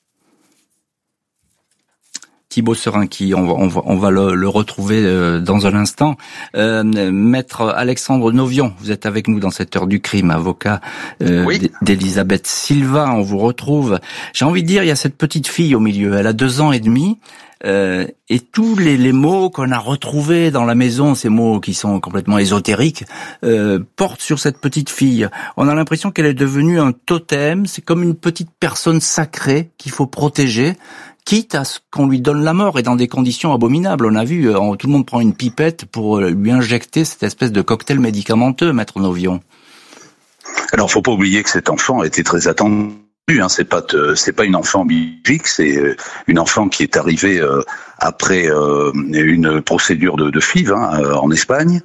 Thibaut Serin, qui on va, on va, on va le, le retrouver euh, dans un instant. Euh, Maître Alexandre Novion, vous êtes avec nous dans cette heure du crime, avocat euh, oui. d'Elisabeth Silva. On vous retrouve. J'ai envie de dire, il y a cette petite fille au milieu. Elle a deux ans et demi. Euh, et tous les, les mots qu'on a retrouvés dans la maison, ces mots qui sont complètement ésotériques, euh, portent sur cette petite fille. On a l'impression qu'elle est devenue un totem. C'est comme une petite personne sacrée qu'il faut protéger, quitte à ce qu'on lui donne la mort, et dans des conditions abominables. On a vu, tout le monde prend une pipette pour lui injecter cette espèce de cocktail médicamenteux, Maître Novion. Alors, faut pas oublier que cet enfant a été très attendu. Hein, c'est pas c'est pas une enfant biologique, c'est une enfant qui est arrivée euh, après euh, une procédure de, de F I V hein, euh, en Espagne.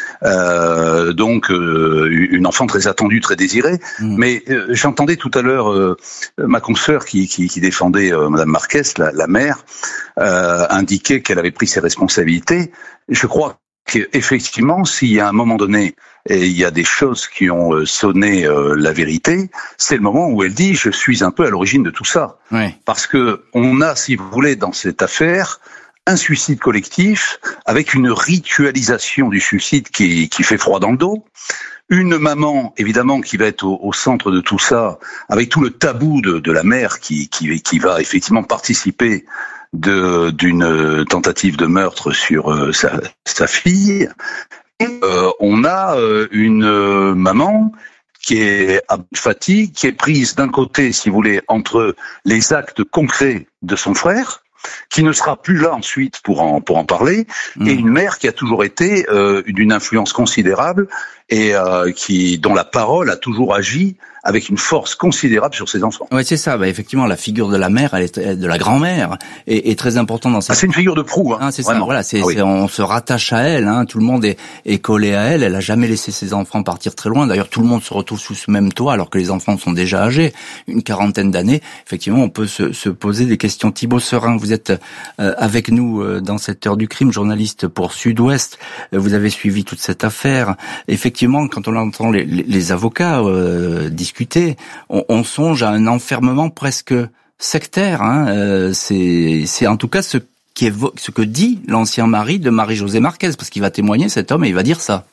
Euh, donc euh, une enfant très attendue, très désirée. Mmh. Mais euh, j'entendais tout à l'heure euh, ma consoeur qui, qui, qui défendait euh, Madame Marquez, la, la mère, euh, indiquer qu'elle avait pris ses responsabilités. Je crois qu'effectivement, s'il y a un moment donné, et il y a des choses qui ont sonné euh, la vérité, c'est le moment où elle dit « je suis un peu à l'origine de tout ça oui. ». Parce que on a, si vous voulez, dans cette affaire, un suicide collectif avec une ritualisation du suicide qui, qui fait froid dans le dos. Une maman, évidemment, qui va être au, au centre de tout ça, avec tout le tabou de, de la mère qui, qui, qui va effectivement participer de, d'une tentative de meurtre sur euh, sa, sa fille. Et, euh, on a euh, une euh, maman qui est à bout de fatigue, qui est prise d'un côté, si vous voulez, entre les actes concrets de son frère, qui ne sera plus là ensuite pour en pour en parler, mmh. et une mère qui a toujours été euh, d'une influence considérable et euh, qui dont la parole a toujours agi avec une force considérable sur ses enfants. Ouais, c'est ça. Bah, effectivement, la figure de la mère, elle est de la grand-mère, est, est très importante dans cette. Ah, c'est une figure de proue. Hein, ah, c'est vraiment. ça. Voilà, c'est, ah, oui. c'est on se rattache à elle. Hein, tout le monde est, est collé à elle. Elle a jamais laissé ses enfants partir très loin. D'ailleurs, tout le monde se retrouve sous ce même toit, alors que les enfants sont déjà âgés, une quarantaine d'années. Effectivement, on peut se, se poser des questions. Thibaut Serin, vous êtes euh, avec nous euh, dans cette heure du crime, journaliste pour Sud-Ouest. Euh, vous avez suivi toute cette affaire. Effectivement, quand on entend les, les, les avocats euh, discuter, on, on songe à un enfermement presque sectaire. Hein. Euh, c'est, c'est en tout cas ce qui est ce que dit l'ancien mari de Marie-Josée Marquez, parce qu'il va témoigner, cet homme, et il va dire ça.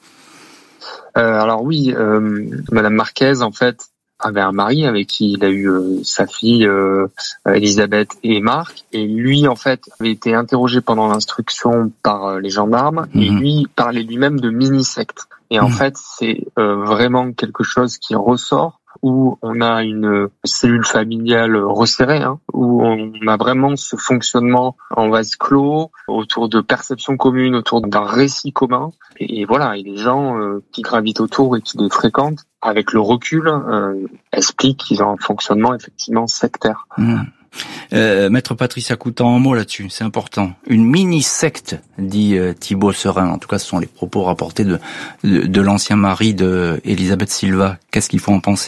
Euh, alors oui, euh, Madame Marquez, en fait, avait un mari avec qui il a eu euh, sa fille euh, Elisabeth et Marc, et lui en fait avait été interrogé pendant l'instruction par euh, les gendarmes, mmh. et lui parlait lui-même de mini-secte. Et mmh. en fait, c'est euh, vraiment quelque chose qui ressort, où on a une cellule familiale resserrée, hein, où on a vraiment ce fonctionnement en vase clos, autour de perceptions communes, autour d'un récit commun. Et, et voilà, et les gens euh, qui gravitent autour et qui les fréquentent, avec le recul, euh, expliquent qu'ils ont un fonctionnement effectivement sectaire. Mmh. Euh, Maître Patricia Coutan, un mot là-dessus, c'est important. Une mini-secte, dit euh, Thibaut Serin. En tout cas, ce sont les propos rapportés de, de, de l'ancien mari de Elisabeth Silva. Qu'est-ce qu'il faut en penser ?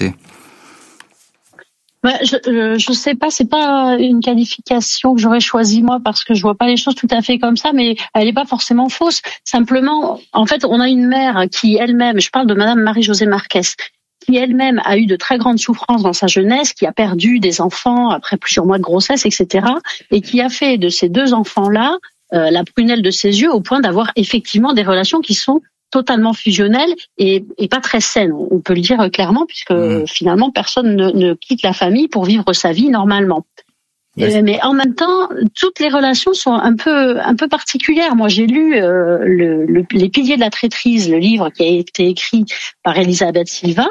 Ouais, je, je je sais pas, c'est pas une qualification que j'aurais choisie moi parce que je vois pas les choses tout à fait comme ça, mais elle est pas forcément fausse. Simplement, en fait, on a une mère qui elle-même, je parle de Madame Marie-Josée Marquez, qui elle-même a eu de très grandes souffrances dans sa jeunesse, qui a perdu des enfants après plusieurs mois de grossesse, et cetera, et qui a fait de ces deux enfants-là euh, la prunelle de ses yeux au point d'avoir effectivement des relations qui sont totalement fusionnelles et, et pas très saines, on peut le dire clairement, puisque mmh. finalement personne ne, ne quitte la famille pour vivre sa vie normalement. Euh, mais en même temps, toutes les relations sont un peu un peu particulières. Moi, j'ai lu euh, le, le, Les piliers de la traîtrise, le livre qui a été écrit par Elisabeth Silva.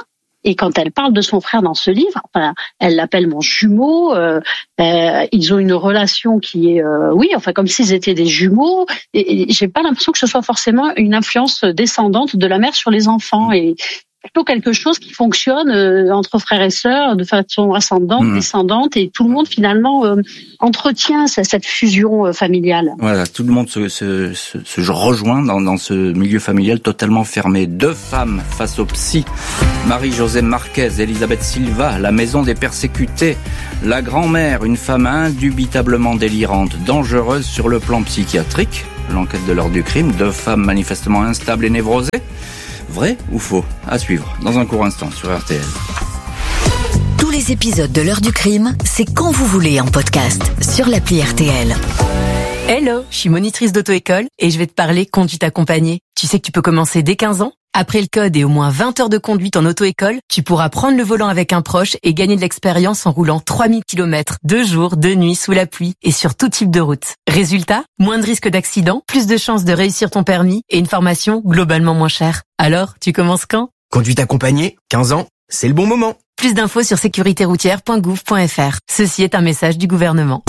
Et quand elle parle de son frère dans ce livre, enfin, elle l'appelle mon jumeau. Euh, euh, ils ont une relation qui est, euh, oui, enfin comme s'ils étaient des jumeaux. Et, et j'ai pas l'impression que ce soit forcément une influence descendante de la mère sur les enfants. Et plutôt quelque chose qui fonctionne euh, entre frères et sœurs de façon ascendante, mmh. descendante, et tout le monde finalement euh, entretient cette, cette fusion euh, familiale. Voilà, tout le monde se, se, se, se rejoint dans, dans ce milieu familial totalement fermé. Deux femmes face au psy, Marie-Josée Marquez, Elisabeth Silva, la maison des persécutés, la grand-mère, une femme indubitablement délirante, dangereuse sur le plan psychiatrique, l'enquête de l'heure du crime, deux femmes manifestement instables et névrosées. Vrai ou faux? À suivre dans un court instant sur R T L. Tous les épisodes de l'heure du crime, c'est quand vous voulez en podcast sur l'appli R T L. Hello, je suis monitrice d'auto-école et je vais te parler conduite accompagnée. Tu sais que tu peux commencer dès quinze ans? Après le code et au moins vingt heures de conduite en auto-école, tu pourras prendre le volant avec un proche et gagner de l'expérience en roulant trois mille kilomètres, deux jours, deux nuits, sous la pluie et sur tout type de route. Résultat, moins de risques d'accident, plus de chances de réussir ton permis et une formation globalement moins chère. Alors, tu commences quand? Conduite accompagnée, quinze ans, c'est le bon moment. Plus d'infos sur sécurité routière point gouv point f r. Ceci est un message du gouvernement.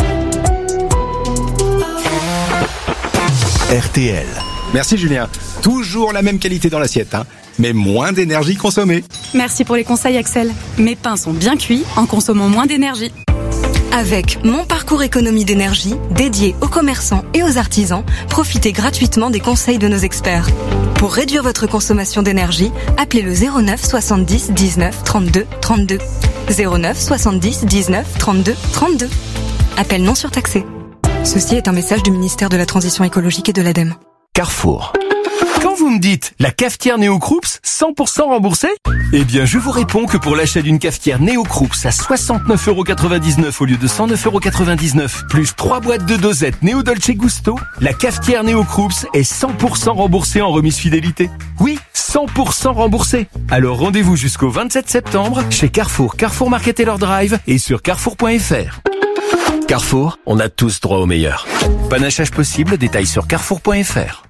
R T L. Merci Julien. Toujours la même qualité dans l'assiette, hein, mais moins d'énergie consommée. Merci pour les conseils Axel. Mes pains sont bien cuits en consommant moins d'énergie. Avec Mon Parcours Économie d'énergie, dédié aux commerçants et aux artisans, profitez gratuitement des conseils de nos experts. Pour réduire votre consommation d'énergie, appelez le zéro neuf soixante-dix dix-neuf trente-deux trente-deux. zéro neuf soixante-dix dix-neuf trente-deux trente-deux. Appel non surtaxé. Ceci est un message du ministère de la Transition écologique et de l'ADEME. Carrefour. Quand vous me dites la cafetière Néo Croops cent pour cent remboursée, eh bien je vous réponds que pour l'achat d'une cafetière Néo Croops à soixante-neuf euros quatre-vingt-dix-neuf au lieu de cent neuf euros quatre-vingt-dix-neuf, plus trois boîtes de dosettes Néo Dolce Gusto, la cafetière Néo Croops est cent pour cent remboursée en remise fidélité. Oui, cent pour cent remboursée. Alors rendez-vous jusqu'au vingt-sept septembre chez Carrefour, Carrefour Market Taylor Drive et sur carrefour point f r. Carrefour, on a tous droit au meilleur. Panachage possible, détails sur carrefour point f r.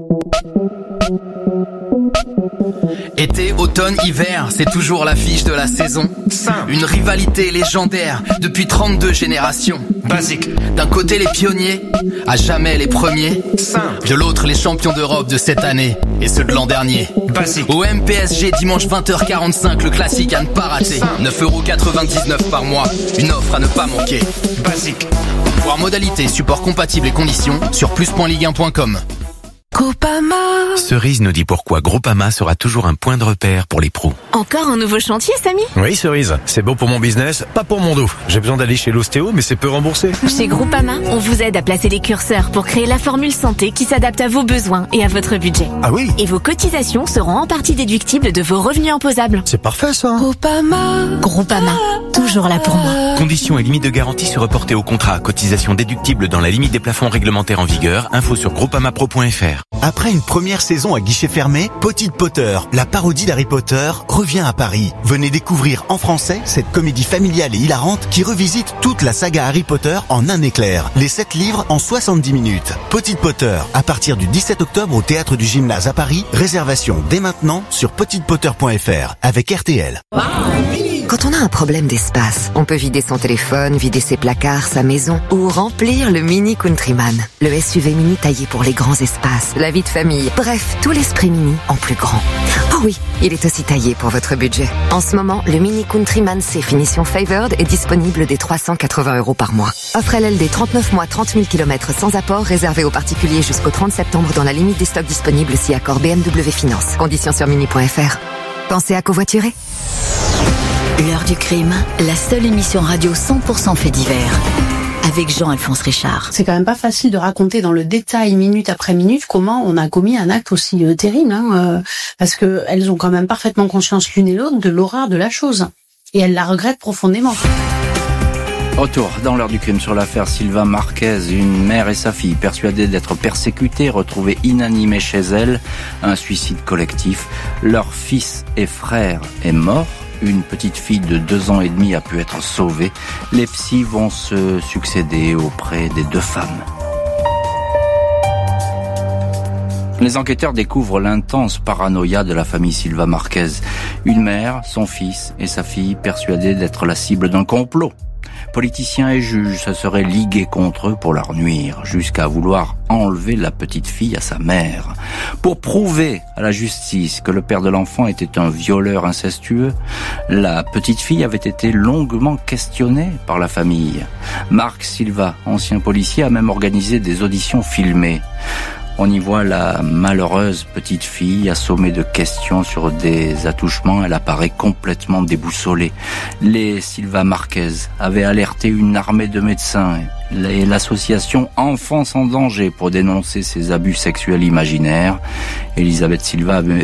Été, automne, hiver, c'est toujours l'affiche de la saison. Simple. Une rivalité légendaire depuis trente-deux générations. Basique. D'un côté les pionniers, à jamais les premiers. Simple. De l'autre les champions d'Europe de cette année et ceux de l'an dernier. Basique. Au M P S G dimanche vingt heures quarante-cinq, le classique à ne pas rater. Simple. neuf euros quatre-vingt-dix-neuf par mois, une offre à ne pas manquer. Basique. Voir modalités, support compatible et conditions sur plus point ligue un point com. Groupama. Cerise nous dit pourquoi Groupama sera toujours un point de repère pour les pros. Encore un nouveau chantier, Samy? Oui, Cerise. C'est bon pour mon business, pas pour mon dos. J'ai besoin d'aller chez l'ostéo, mais c'est peu remboursé. Chez Groupama, on vous aide à placer les curseurs pour créer la formule santé qui s'adapte à vos besoins et à votre budget. Ah oui? Et vos cotisations seront en partie déductibles de vos revenus imposables. C'est parfait, ça. Groupama. Groupama. Toujours là pour moi. Conditions et limites de garantie se reporter au contrat. Cotisation déductible dans la limite des plafonds réglementaires en vigueur. Info sur groupama pro point f r. Après une première saison à guichet fermé, Potite Potter, la parodie d'Harry Potter, revient à Paris. Venez découvrir en français cette comédie familiale et hilarante qui revisite toute la saga Harry Potter en un éclair. Les sept livres en soixante-dix minutes. Potite Potter, à partir du dix-sept octobre au Théâtre du Gymnase à Paris. Réservation dès maintenant sur petite potter point f r avec R T L. Quand on a un problème d'espace, on peut vider son téléphone, vider ses placards, sa maison ou remplir le Mini Countryman. Le S U V mini taillé pour les grands espaces, la vie de famille, bref, tout l'esprit mini en plus grand. Oh oui, il est aussi taillé pour votre budget. En ce moment, le Mini Countryman C finition Favored est disponible dès trois cent quatre-vingts euros par mois. Offre L L D trente-neuf mois, trente mille kilomètres sans apport, réservé aux particuliers jusqu'au trente septembre dans la limite des stocks disponibles si accord B M W Finance. Conditions sur mini point f r. Pensez à covoiturer. L'heure du crime, la seule émission radio cent pour cent fait divers. Avec Jean-Alphonse Richard. C'est quand même pas facile de raconter dans le détail, minute après minute, comment on a commis un acte aussi euh, terrible, hein, euh, parce que elles ont quand même parfaitement conscience l'une et l'autre de l'horreur de la chose. Et elles la regrettent profondément. Retour dans l'heure du crime sur l'affaire Silva Marquez, une mère et sa fille persuadées d'être persécutées, retrouvées inanimées chez elles, un suicide collectif. Leur fils et frère est mort. Une petite fille de deux ans et demi a pu être sauvée. Les psys vont se succéder auprès des deux femmes. Les enquêteurs découvrent l'intense paranoïa de la famille Silva Marquez. Une mère, son fils et sa fille persuadés d'être la cible d'un complot. Politiciens et juges se seraient ligués contre eux pour leur nuire, jusqu'à vouloir enlever la petite fille à sa mère. Pour prouver à la justice que le père de l'enfant était un violeur incestueux, la petite fille avait été longuement questionnée par la famille. Marc Silva, ancien policier, a même organisé des auditions filmées. On y voit la malheureuse petite fille assommée de questions sur des attouchements. Elle apparaît complètement déboussolée. Les Silva Marquez avaient alerté une armée de médecins et l'association Enfants en danger pour dénoncer ces abus sexuels imaginaires. Elisabeth Silva